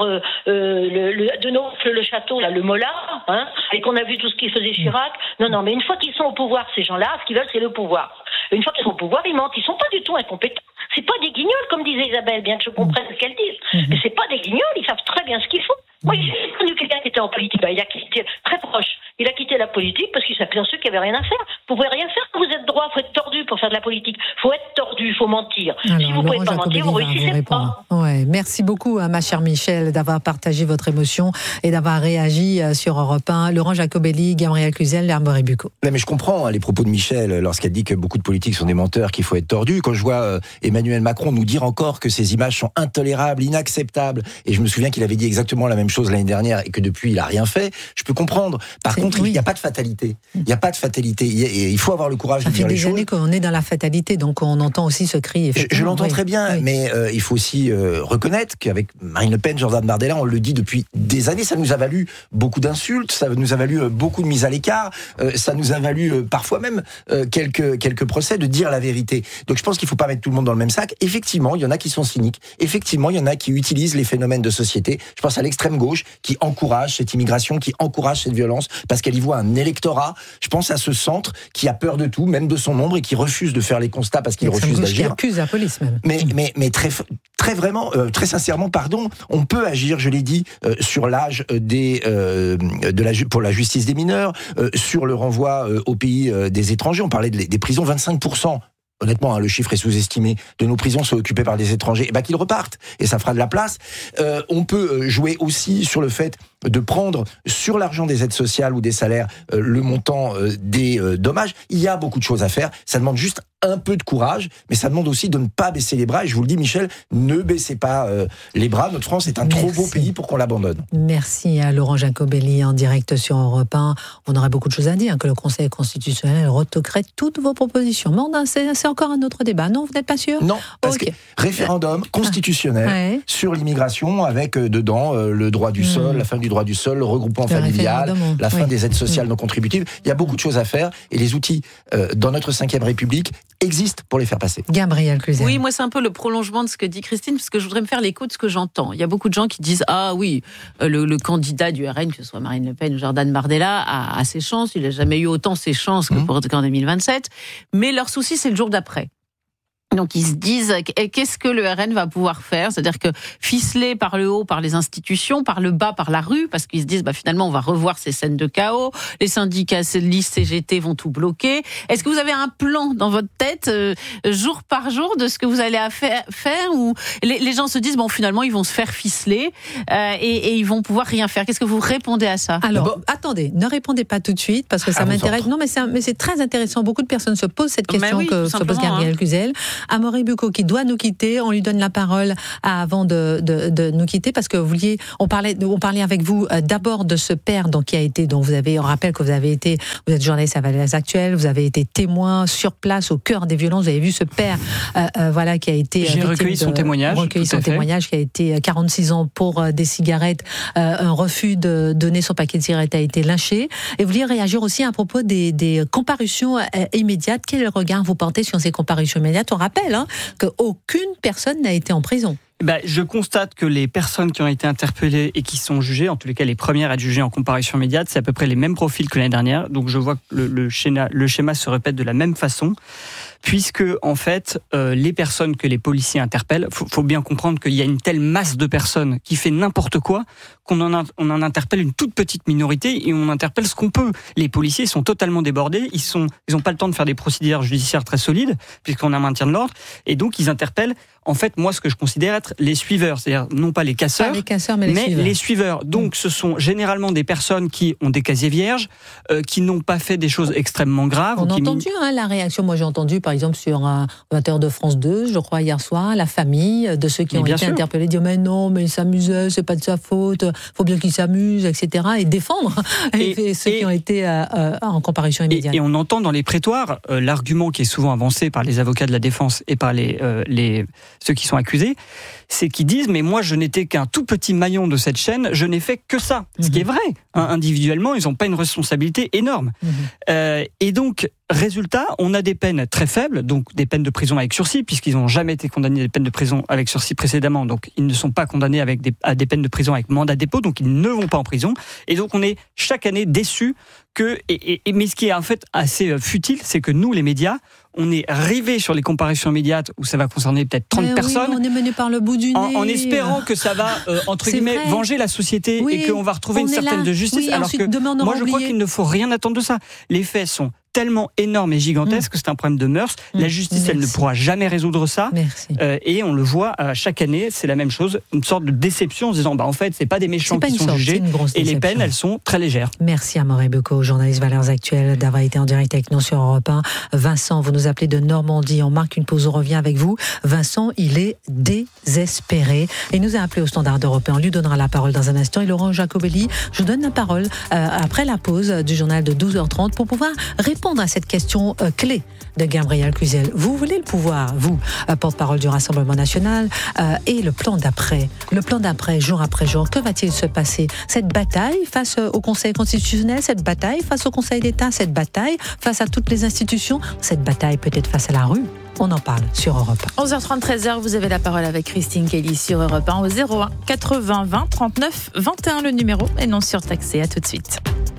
de Naufle, le château, là, le Mollard, et qu'on a vu tout ce qu'il faisait Chirac. Non, mais une fois qu'ils sont au pouvoir, ces gens-là, ce qu'ils veulent, c'est le pouvoir. Une fois qu'ils sont au pouvoir, ils mentent. Ils sont pas du tout incompétents. C'est pas des guignols, comme disait Isabelle, bien que je comprenne ce qu'elle dit. Mais c'est pas des guignols, ils savent très bien ce qu'ils font. Moi, j'ai connu quelqu'un qui était en politique. Il a quitté, très proche. Il a quitté la politique parce qu'il s'aperçut qu'il n'y avait rien à faire. Vous pouvez rien faire quand vous êtes droit. Il faut être tordu pour faire de la politique. Il faut être tordu, il faut mentir. Alors, si vous ne pouvez pas mentir, vous réussissez pas. Ouais, merci beaucoup, ma chère Michel, d'avoir partagé votre émotion et d'avoir réagi sur Europe 1. Laurent Jacobelli, Gabriel Cluzel, Amaury Bucco. Mais je comprends les propos de Michel lorsqu'elle dit que beaucoup de politiques sont des menteurs, qu'il faut être tordu. Quand je vois Emmanuel Macron nous dire encore que ces images sont intolérables, inacceptables, et je me souviens qu'il avait dit exactement la même chose l'année dernière et que depuis il a rien fait, je peux comprendre. Par contre, il n'y a pas de fatalité. Il n'y a pas de fatalité. Il faut avoir le courage de dire les choses. Ça fait des années qu'on est dans la fatalité, donc on entend aussi ce cri. Je l'entends très bien, mais il faut aussi reconnaître qu'avec Marine Le Pen, Jordan Bardella, on le dit depuis des années, ça nous a valu beaucoup d'insultes, ça nous a valu beaucoup de mises à l'écart, ça nous a valu parfois même quelques procès de dire la vérité. Donc je pense qu'il ne faut pas mettre tout le monde dans le même sac. Effectivement, il y en a qui sont cyniques. Effectivement, il y en a qui utilisent les phénomènes de société. Je pense à l'extrême gauche qui encourage cette immigration, qui encourage cette violence parce qu'elle y voit un électorat. Je pense à ce centre qui a peur de tout, même de son ombre, et qui refuse de faire les constats parce qu'il refuse d'agir. Qui accuse la police même. Mais très vraiment, très sincèrement, on peut agir, je l'ai dit, sur l'âge pour la justice des mineurs, sur le renvoi au pays des étrangers. On parlait des prisons, 25%. Honnêtement, le chiffre est sous-estimé, de nos prisons sont occupées par des étrangers, qu'ils repartent, et ça fera de la place. On peut jouer aussi sur le fait de prendre sur l'argent des aides sociales ou des salaires le montant des dommages. Il y a beaucoup de choses à faire. Ça demande juste un peu de courage, mais ça demande aussi de ne pas baisser les bras. Et je vous le dis, Michel, ne baissez pas les bras. Notre France est un trop beau pays pour qu'on l'abandonne. Merci à Laurent Jacobelli en direct sur Europe 1. On aurait beaucoup de choses à dire, que le Conseil constitutionnel retoquerait toutes vos propositions. Mais c'est encore un autre débat. Non, vous n'êtes pas sûr ? Non, parce que référendum constitutionnel sur l'immigration avec dedans le droit du sol, la fin du droit du sol, le regroupement familial, la fin des aides sociales non contributives. Il y a beaucoup de choses à faire et les outils dans notre 5e République existent pour les faire passer. Gabriel Cluzel. Oui, moi c'est un peu le prolongement de ce que dit Christine, parce que je voudrais me faire l'écho de ce que j'entends. Il y a beaucoup de gens qui disent ah oui, le candidat du RN, que ce soit Marine Le Pen ou Jordan Bardella, a ses chances. Il n'a jamais eu autant ses chances qu'en 2027. Mais leur souci, c'est le jour d'après. Donc ils se disent qu'est-ce que le RN va pouvoir faire, c'est-à-dire que ficelé par le haut par les institutions, par le bas par la rue, parce qu'ils se disent finalement on va revoir ces scènes de chaos, les syndicats, LIS, CGT vont tout bloquer. Est-ce que vous avez un plan dans votre tête jour par jour de ce que vous allez faire ou les gens se disent finalement ils vont se faire ficeler et ils vont pouvoir rien faire. Qu'est-ce que vous répondez à ça? Alors attendez, ne répondez pas tout de suite parce que ça m'intéresse. Non mais c'est très intéressant. Beaucoup de personnes se posent cette question que se pose Gabriel Cluzel. Amaury Bucco qui doit nous quitter, on lui donne la parole avant de nous quitter parce que on parlait avec vous d'abord de ce père qui a été, dont vous avez, on rappelle que vous êtes journaliste à Valeurs Actuelles, vous avez été témoin sur place au cœur des violences, vous avez vu ce père qui a été j'ai recueilli son témoignage, qui a été 46 ans pour des cigarettes, un refus de donner son paquet de cigarettes a été lynché, et vous vouliez réagir aussi à propos des comparutions immédiates. Quel regard vous portez sur ces comparutions immédiates? On rappelle qu'aucune personne n'a été en prison. Je constate que les personnes qui ont été interpellées et qui sont jugées, en tous les cas les premières à être jugées en comparution immédiate, c'est à peu près les mêmes profils que l'année dernière. Donc je vois que le schéma se répète de la même façon. Puisque, en fait, les personnes que les policiers interpellent, faut bien comprendre qu'il y a une telle masse de personnes qui fait n'importe quoi qu'on en interpelle une toute petite minorité et on interpelle ce qu'on peut. Les policiers sont totalement débordés, ils ont pas le temps de faire des procédures judiciaires très solides, puisqu'on a un maintien de l'ordre, et donc ils interpellent, en fait, moi, ce que je considère être les suiveurs, c'est-à-dire non pas les casseurs, mais les suiveurs. Donc, ce sont généralement des personnes qui ont des casiers vierges, qui n'ont pas fait des choses extrêmement graves. On a entendu la réaction, moi j'ai entendu, par exemple, sur un 20h de France 2, je crois, hier soir, la famille de ceux qui ont été interpellés dire mais non, mais il s'amusait, c'est pas de sa faute, faut bien qu'il s'amuse, etc. et défendre ceux qui ont été en comparution immédiate. Et on entend dans les prétoires l'argument qui est souvent avancé par les avocats de la défense et par ceux qui sont accusés, c'est qu'ils disent mais moi je n'étais qu'un tout petit maillon de cette chaîne, je n'ai fait que ça. Ce qui est vrai. Individuellement, ils n'ont pas une responsabilité énorme. Et donc, résultat, on a des peines très faibles, donc des peines de prison avec sursis, puisqu'ils n'ont jamais été condamnés à des peines de prison avec sursis précédemment, donc ils ne sont pas condamnés à des peines de prison avec mandat de dépôt, donc ils ne vont pas en prison. Et donc on est chaque année déçus mais ce qui est en fait assez futile, c'est que nous, les médias, on est rivés sur les comparutions immédiates où ça va concerner peut-être 30 personnes. On est mené par le bout du nez. En espérant que ça va, entre guillemets, venger la société et qu'on va retrouver une certaine de justice. Alors que moi, je crois qu'il ne faut rien attendre de ça. Les faits sont tellement énorme et gigantesque que c'est un problème de mœurs. La justice, elle ne pourra jamais résoudre ça. Et on le voit chaque année, c'est la même chose, une sorte de déception en se disant en fait, c'est pas des méchants qui sont jugés et les peines, elles sont très légères. Merci à Amaury Bucco, journaliste Valeurs Actuelles, d'avoir été en direct avec nous sur Europe 1. Vincent, vous nous appelez de Normandie. On marque une pause, on revient avec vous. Vincent, il est désespéré. Il nous a appelé au Standard européen. On lui donnera la parole dans un instant. Et Laurent Jacobelli, je vous donne la parole après la pause du journal de 12h30 pour pouvoir répondre à cette question clé de Gabriel Cluzel. Vous voulez le pouvoir, vous, porte-parole du Rassemblement national, et le plan d'après, jour après jour, que va-t-il se passer? Cette bataille face au Conseil constitutionnel, cette bataille face au Conseil d'État, cette bataille face à toutes les institutions, cette bataille peut-être face à la rue? On en parle sur Europe 1. 11h30, 13h, vous avez la parole avec Christine Kelly sur Europe 1 au 01 80 20 39 21 le numéro et non surtaxé. À tout de suite.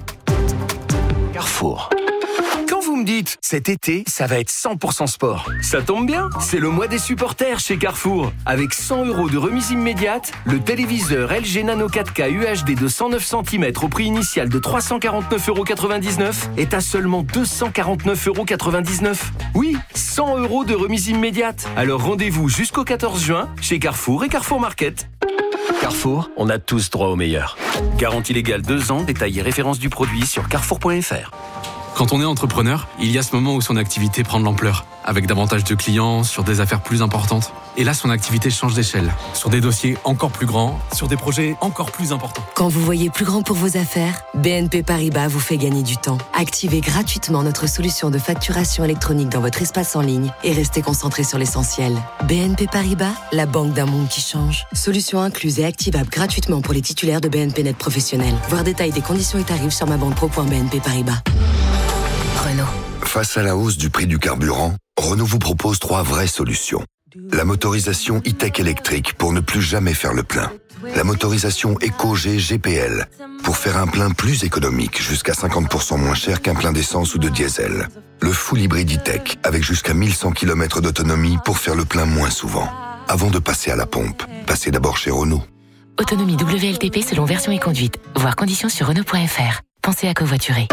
Carrefour. Quand vous me dites, cet été, ça va être 100% sport, ça tombe bien, c'est le mois des supporters chez Carrefour. Avec 100 € de remise immédiate, le téléviseur LG Nano 4K UHD de 109 cm au prix initial de 349,99 € est à seulement 249,99 €. Oui, 100 € de remise immédiate. Alors rendez-vous jusqu'au 14 juin chez Carrefour et Carrefour Market. Carrefour, on a tous droit au meilleur. Garantie légale 2 ans, détail et référence du produit sur carrefour.fr. Quand on est entrepreneur, il y a ce moment où son activité prend de l'ampleur, avec davantage de clients, sur des affaires plus importantes. Et là, son activité change d'échelle, sur des dossiers encore plus grands, sur des projets encore plus importants. Quand vous voyez plus grand pour vos affaires, BNP Paribas vous fait gagner du temps. Activez gratuitement notre solution de facturation électronique dans votre espace en ligne et restez concentré sur l'essentiel. BNP Paribas, la banque d'un monde qui change. Solution incluse et activable gratuitement pour les titulaires de BNP Net professionnels. Voir détail des conditions et tarifs sur mabanquepro.bnp Paribas. Renault. Face à la hausse du prix du carburant, Renault vous propose 3 vraies solutions. La motorisation e-tech électrique pour ne plus jamais faire le plein. La motorisation EcoG GPL pour faire un plein plus économique, jusqu'à 50% moins cher qu'un plein d'essence ou de diesel. Le full hybride e-tech avec jusqu'à 1100 km d'autonomie pour faire le plein moins souvent. Avant de passer à la pompe, passez d'abord chez Renault. Autonomie WLTP selon version et conduite. Voir conditions sur Renault.fr. Pensez à covoiturer.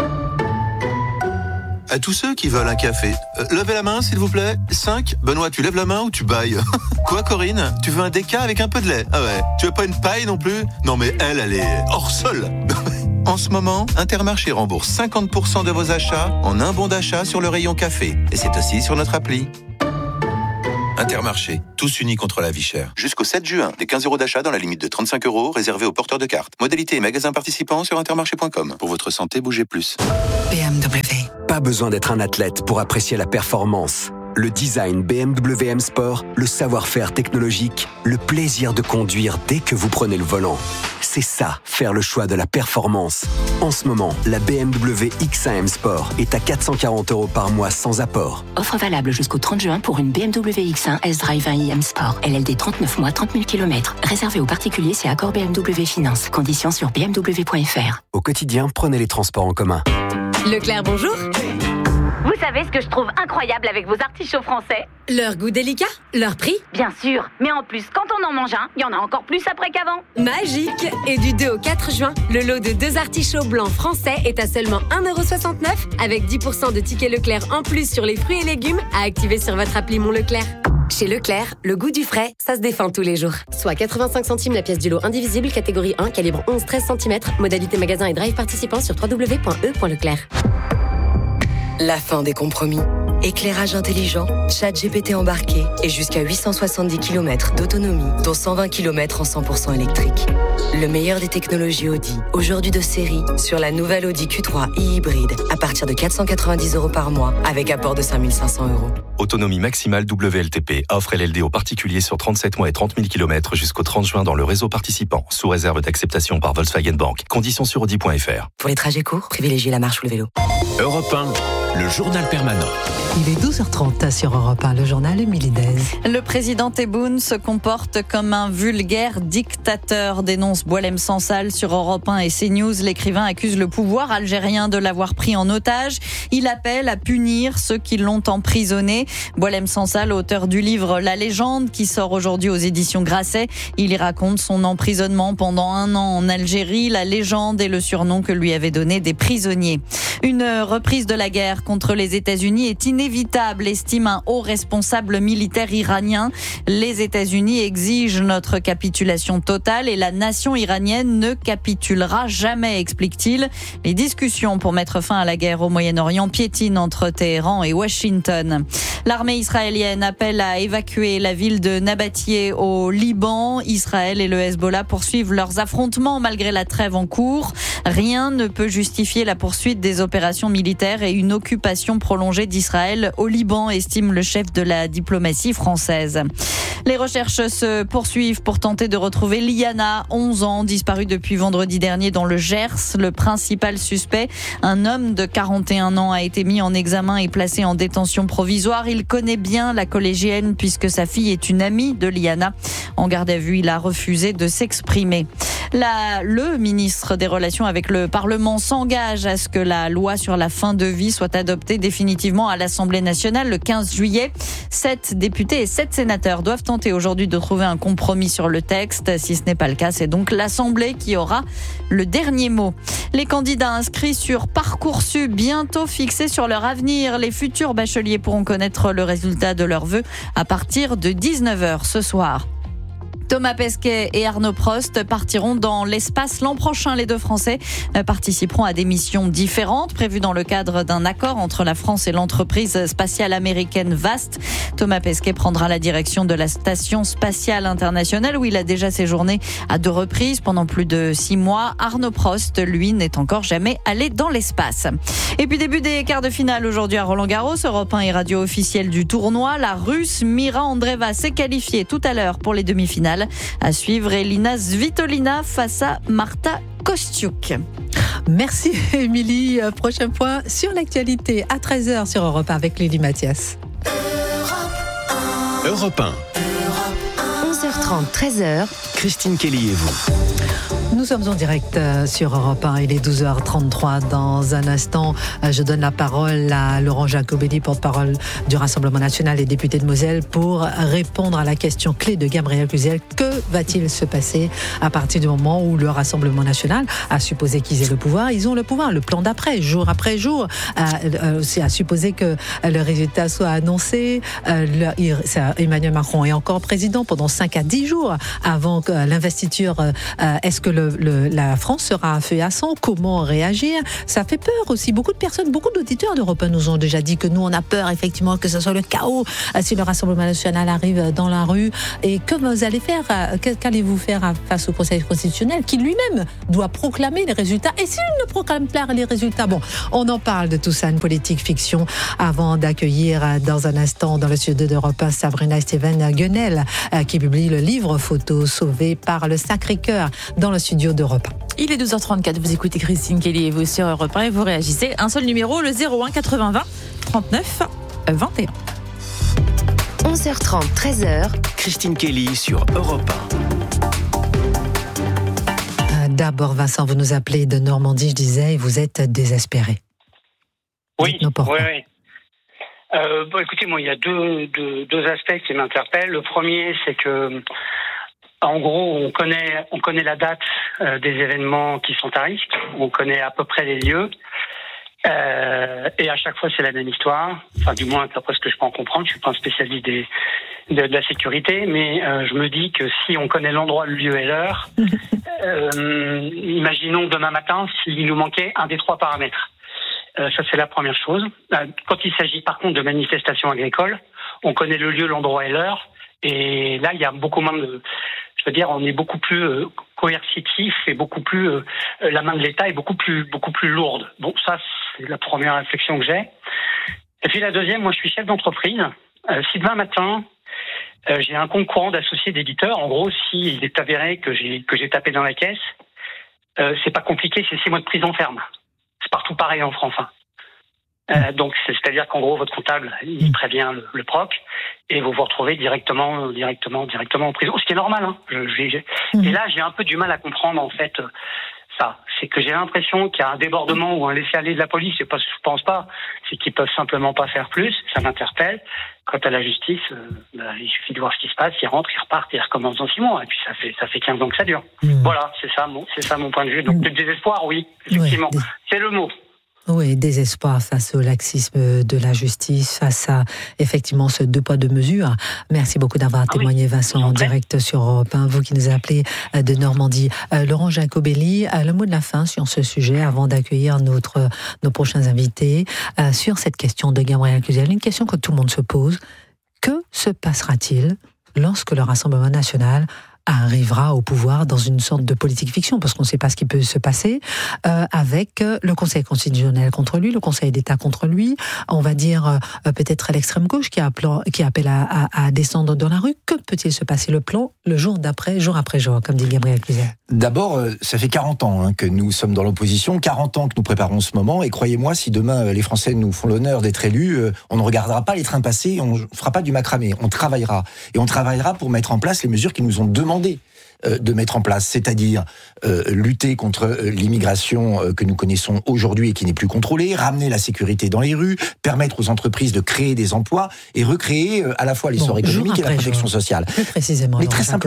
À tous ceux qui veulent un café, levez la main s'il vous plaît. 5. Benoît, tu lèves la main ou tu bailles? Quoi Corinne? Tu veux un déca avec un peu de lait? Ah ouais. Tu veux pas une paille non plus? Non mais elle est hors sol. En ce moment, Intermarché rembourse 50% de vos achats en un bon d'achat sur le rayon café. Et c'est aussi sur notre appli. Intermarché, tous unis contre la vie chère. Jusqu'au 7 juin, des 15 € d'achat dans la limite de 35 € réservés aux porteurs de cartes. Modalité et magasins participants sur intermarché.com. Pour votre santé, bougez plus. BMW. Pas besoin d'être un athlète pour apprécier la performance. Le design BMW M Sport, le savoir-faire technologique, le plaisir de conduire dès que vous prenez le volant. C'est ça, faire le choix de la performance. En ce moment, la BMW X1 M Sport est à 440 € par mois sans apport. Offre valable jusqu'au 30 juin pour une BMW X1 S-Drive 1i M Sport. LLD 39 mois, 30 000 km. Réservé aux particuliers, c'est accord BMW Finance. Conditions sur bmw.fr. Au quotidien, prenez les transports en commun. Leclerc, bonjour. Vous savez ce que je trouve incroyable avec vos artichauts français? Leur goût délicat, leur prix. Bien sûr, mais en plus, quand on en mange un, il y en a encore plus après qu'avant. Magique. Et du 2 au 4 juin, le lot de 2 artichauts blancs français est à seulement 1,69 € avec 10% de tickets Leclerc en plus sur les fruits et légumes à activer sur votre appli Mon Leclerc. Chez Leclerc, le goût du frais, ça se défend tous les jours. Soit 85 centimes la pièce du lot indivisible, catégorie 1, calibre 11-13 cm, modalité magasin et drive participant sur www.e.leclerc. La fin des compromis. Éclairage intelligent, ChatGPT embarqué et jusqu'à 870 km d'autonomie, dont 120 km en 100% électrique. Le meilleur des technologies Audi, aujourd'hui de série, sur la nouvelle Audi Q3 e-hybride, à partir de 490 € par mois, avec apport de 5 500 €. Autonomie maximale WLTP, offre LLD aux particuliers sur 37 mois et 30 000 km jusqu'au 30 juin dans le réseau participant, sous réserve d'acceptation par Volkswagen Bank. Conditions sur Audi.fr. Pour les trajets courts, privilégiez la marche ou le vélo. Europe 1, le journal permanent. Il est 12h30 sur Europe 1, le journal Émilie Dez. Le président Tebboune se comporte comme un vulgaire dictateur, dénonce Boualem Sansal sur Europe 1 et CNews. L'écrivain accuse le pouvoir algérien de l'avoir pris en otage. Il appelle à punir ceux qui l'ont emprisonné. Boualem Sansal, auteur du livre La Légende, qui sort aujourd'hui aux éditions Grasset. Il y raconte son emprisonnement pendant 1 an en Algérie. La légende est le surnom que lui avaient donné des prisonniers. Une reprise de la guerre contre les États-Unis est inévitable, estime un haut responsable militaire iranien. Les États-Unis exigent notre capitulation totale et la nation iranienne ne capitulera jamais, explique-t-il. Les discussions pour mettre fin à la guerre au Moyen-Orient piétinent entre Téhéran et Washington. L'armée israélienne appelle à évacuer la ville de Nabatieh au Liban. Israël et le Hezbollah poursuivent leurs affrontements malgré la trêve en cours. Rien ne peut justifier la poursuite des opérations militaires et une occupation prolongée d'Israël au Liban, estime le chef de la diplomatie française. Les recherches se poursuivent pour tenter de retrouver Liana, 11 ans, disparue depuis vendredi dernier dans le Gers. Le principal suspect, un homme de 41 ans, a été mis en examen et placé en détention provisoire. Il connaît bien la collégienne puisque sa fille est une amie de Liana. En garde à vue, il a refusé de s'exprimer. Le ministre des Relations avec le Parlement s'engage à ce que la loi sur la fin de vie soit adoptée définitivement à l'Assemblée nationale le 15 juillet. 7 députés et 7 sénateurs doivent tenter aujourd'hui de trouver un compromis sur le texte. Si ce n'est pas le cas, c'est donc l'Assemblée qui aura le dernier mot. Les candidats inscrits sur Parcoursup, bientôt fixés sur leur avenir. Les futurs bacheliers pourront connaître le résultat de leurs vœux à partir de 19h ce soir. Thomas Pesquet et Arnaud Prost partiront dans l'espace l'an prochain. Les deux Français participeront à des missions différentes prévues dans le cadre d'un accord entre la France et l'entreprise spatiale américaine VAST. Thomas Pesquet prendra la direction de la Station spatiale internationale où il a déjà séjourné à 2 reprises pendant plus de 6 mois. Arnaud Prost, lui, n'est encore jamais allé dans l'espace. Et puis début des quarts de finale aujourd'hui à Roland-Garros. Europe 1 et radio officielle du tournoi. La Russe Mira Andreeva s'est qualifiée tout à l'heure pour les demi-finales. À suivre, Elina Svitolina face à Marta Kostyuk. Merci Émilie. Prochain point sur l'actualité à 13h sur Europe 1 avec Lily Mathias. Europe 1. 11h30, 13h. Christine Kelly et vous. Nous sommes en direct sur Europe 1, il est 12h33. Dans un instant, je donne la parole à Laurent Jacobelli, porte-parole du Rassemblement national et député de Moselle, pour répondre à la question clé de Gabriel Cluzel. Que va-t-il se passer à partir du moment où le Rassemblement national a supposé qu'ils aient le pouvoir? Ils ont le pouvoir, le plan d'après, jour après jour. C'est à supposer que le résultat soit annoncé. Emmanuel Macron est encore président pendant 5 à 10 jours avant l'investiture. Est-ce que la France sera à feu et à sang? Comment réagir? Ça fait peur aussi. Beaucoup de personnes, beaucoup d'auditeurs d'Europe 1 nous ont déjà dit que nous, on a peur effectivement que ce soit le chaos si le Rassemblement national arrive dans la rue. Et que vous allez faire? Qu'allez-vous faire face au Conseil constitutionnel qui lui-même doit proclamer les résultats? Et s'il ne proclame pas les résultats? Bon, on en parle de tout ça, une politique fiction, avant d'accueillir dans un instant dans le studio d'Europe 1 Sabrina Steven Guenel qui publie le livre Photos sauvées par le Sacré-Cœur dans le studio d'Europe 1. Il est 12h34, vous écoutez Christine Kelly et vous sur Europe 1 et vous réagissez. Un seul numéro, le 01 80 20 39 21. 11h30, 13h. Christine Kelly sur Europe 1. D'abord, Vincent, vous nous appelez de Normandie, je disais, et vous êtes désespéré. Oui. Écoutez, moi, il y a deux aspects qui m'interpellent. Le premier, c'est que en gros, on connaît la date des événements qui sont à risque. On connaît à peu près les lieux. Et à chaque fois, c'est la même histoire. Enfin, du moins, d'après ce que je peux en comprendre. Je suis pas un spécialiste de la sécurité, mais je me dis que si on connaît l'endroit, le lieu et l'heure, imaginons demain matin s'il nous manquait un des 3 paramètres. Ça, c'est la première chose. Quand il s'agit, par contre, de manifestations agricoles, on connaît le lieu, l'endroit et l'heure. Et là, il y a beaucoup moins de... Je veux dire, on est beaucoup plus coercitif et beaucoup plus... la main de l'État est beaucoup plus lourde. Bon, ça, c'est la première réflexion que j'ai. Et puis la deuxième, moi, je suis chef d'entreprise. Si demain matin, j'ai un compte courant d'associés d'éditeurs, en gros, s'il est avéré que j'ai tapé dans la caisse, c'est pas compliqué, c'est 6 mois de prison ferme. C'est partout pareil en France. Donc, c'est-à-dire qu'en gros, votre comptable, il prévient le proc et vous vous retrouvez directement en prison. Ce qui est normal. Et là, j'ai un peu du mal à comprendre, en fait, ça. C'est que j'ai l'impression qu'il y a un débordement ou un laisser-aller de la police. Je pense pas. C'est qu'ils peuvent simplement pas faire plus. Ça m'interpelle. Quant à la justice, il suffit de voir ce qui se passe. Ils rentrent, ils repartent et ils recommencent dans 6 mois. Et puis, ça fait 15 ans que ça dure. Voilà, c'est ça mon point de vue. Donc, le désespoir, oui, effectivement. Ouais. C'est le mot. Oui, désespoir face au laxisme de la justice, face à effectivement ce 2 poids 2 mesures. Merci beaucoup d'avoir témoigné, Vincent, en direct sur Europe 1, vous qui nous appelez de Normandie. Laurent Jacobelli, le mot de la fin sur ce sujet avant d'accueillir nos prochains invités sur cette question de Gabriel Cluzel, une question que tout le monde se pose. Que se passera-t-il lorsque le Rassemblement national arrivera au pouvoir dans une sorte de politique fiction, parce qu'on ne sait pas ce qui peut se passer, avec le Conseil constitutionnel contre lui, le Conseil d'État contre lui, on va dire peut-être à l'extrême gauche qui appelle à descendre dans la rue. Que peut-il se passer? Le plan, le jour d'après, jour après jour, comme dit Gabriel Cluzel. D'abord, ça fait 40 ans que nous sommes dans l'opposition, 40 ans que nous préparons ce moment, et croyez-moi, si demain les Français nous font l'honneur d'être élus, on ne regardera pas les trains passer, on ne fera pas du macramé, on travaillera. Et on travaillera pour mettre en place les mesures qui nous ont demandé de mettre en place, c'est-à-dire lutter contre l'immigration que nous connaissons aujourd'hui et qui n'est plus contrôlée, ramener la sécurité dans les rues, permettre aux entreprises de créer des emplois et recréer à la fois l'essor économique et la protection sociale. Plus précisément. Mais très simplement,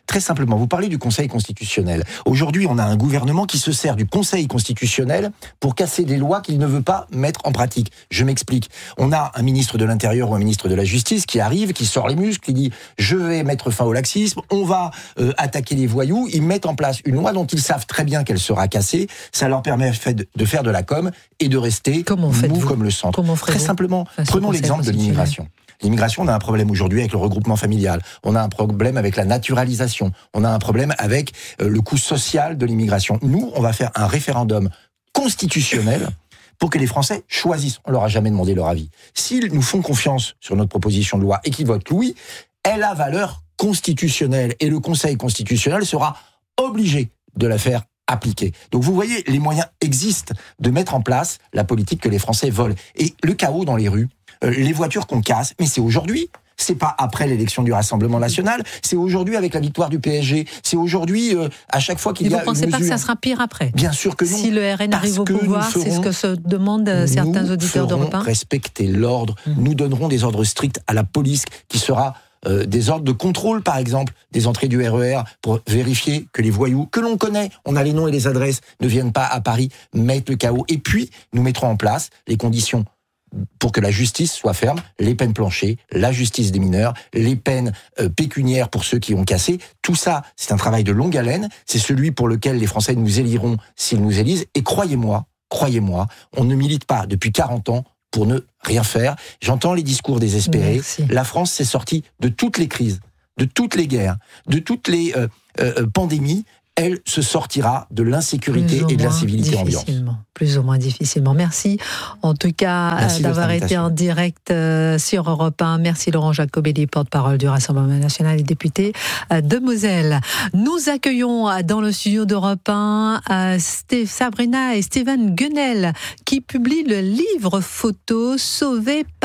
Très simplement, vous parlez du Conseil constitutionnel. Aujourd'hui, on a un gouvernement qui se sert du Conseil constitutionnel pour casser des lois qu'il ne veut pas mettre en pratique. Je m'explique. On a un ministre de l'Intérieur ou un ministre de la Justice qui arrive, qui sort les muscles, qui dit « je vais mettre fin au laxisme, on va attaquer les voyous ». Ils mettent en place une loi dont ils savent très bien qu'elle sera cassée. Ça leur permet de faire de la com et de rester mou comme le centre. Très simplement, prenons l'exemple de l'immigration. L'immigration, on a un problème aujourd'hui avec le regroupement familial. On a un problème avec la naturalisation. On a un problème avec le coût social de l'immigration. Nous, on va faire un référendum constitutionnel pour que les Français choisissent. On leur a jamais demandé leur avis. S'ils nous font confiance sur notre proposition de loi et qu'ils votent oui, elle a valeur constitutionnelle. Et le Conseil constitutionnel sera obligé de la faire appliquer. Donc vous voyez, les moyens existent de mettre en place la politique que les Français veulent. Et le chaos dans les rues, les voitures qu'on casse, mais c'est aujourd'hui. C'est pas après l'élection du Rassemblement national, c'est aujourd'hui avec la victoire du PSG, c'est aujourd'hui à chaque fois qu'il y a une mesure. Vous ne pensez pas que ça sera pire après ? Bien sûr que non. Si le RN arrive au pouvoir, c'est ce que se demandent certains auditeurs d'Europe 1. Nous ferons respecter l'ordre, nous donnerons des ordres stricts à la police qui sera des ordres de contrôle, par exemple, des entrées du RER pour vérifier que les voyous, que l'on connaît, on a les noms et les adresses, ne viennent pas à Paris, mettre le chaos. Et puis, nous mettrons en place les conditions pour que la justice soit ferme, les peines planchées, la justice des mineurs, les peines pécuniaires pour ceux qui ont cassé. Tout ça, c'est un travail de longue haleine. C'est celui pour lequel les Français nous éliront s'ils nous élisent. Et croyez-moi, on ne milite pas depuis 40 ans pour ne rien faire. J'entends les discours désespérés. Merci. La France s'est sortie de toutes les crises, de toutes les guerres, de toutes les pandémies. Elle se sortira de l'insécurité et de l'incivilité ambiante. Plus ou moins difficilement. Merci en tout cas d'avoir été en direct sur Europe 1. Merci Laurent Jacobelli, porte-parole du Rassemblement national et député de Moselle. Nous accueillons dans le studio d'Europe 1 Sabrina et Steven Guenel qui publient le livre photo Sauvé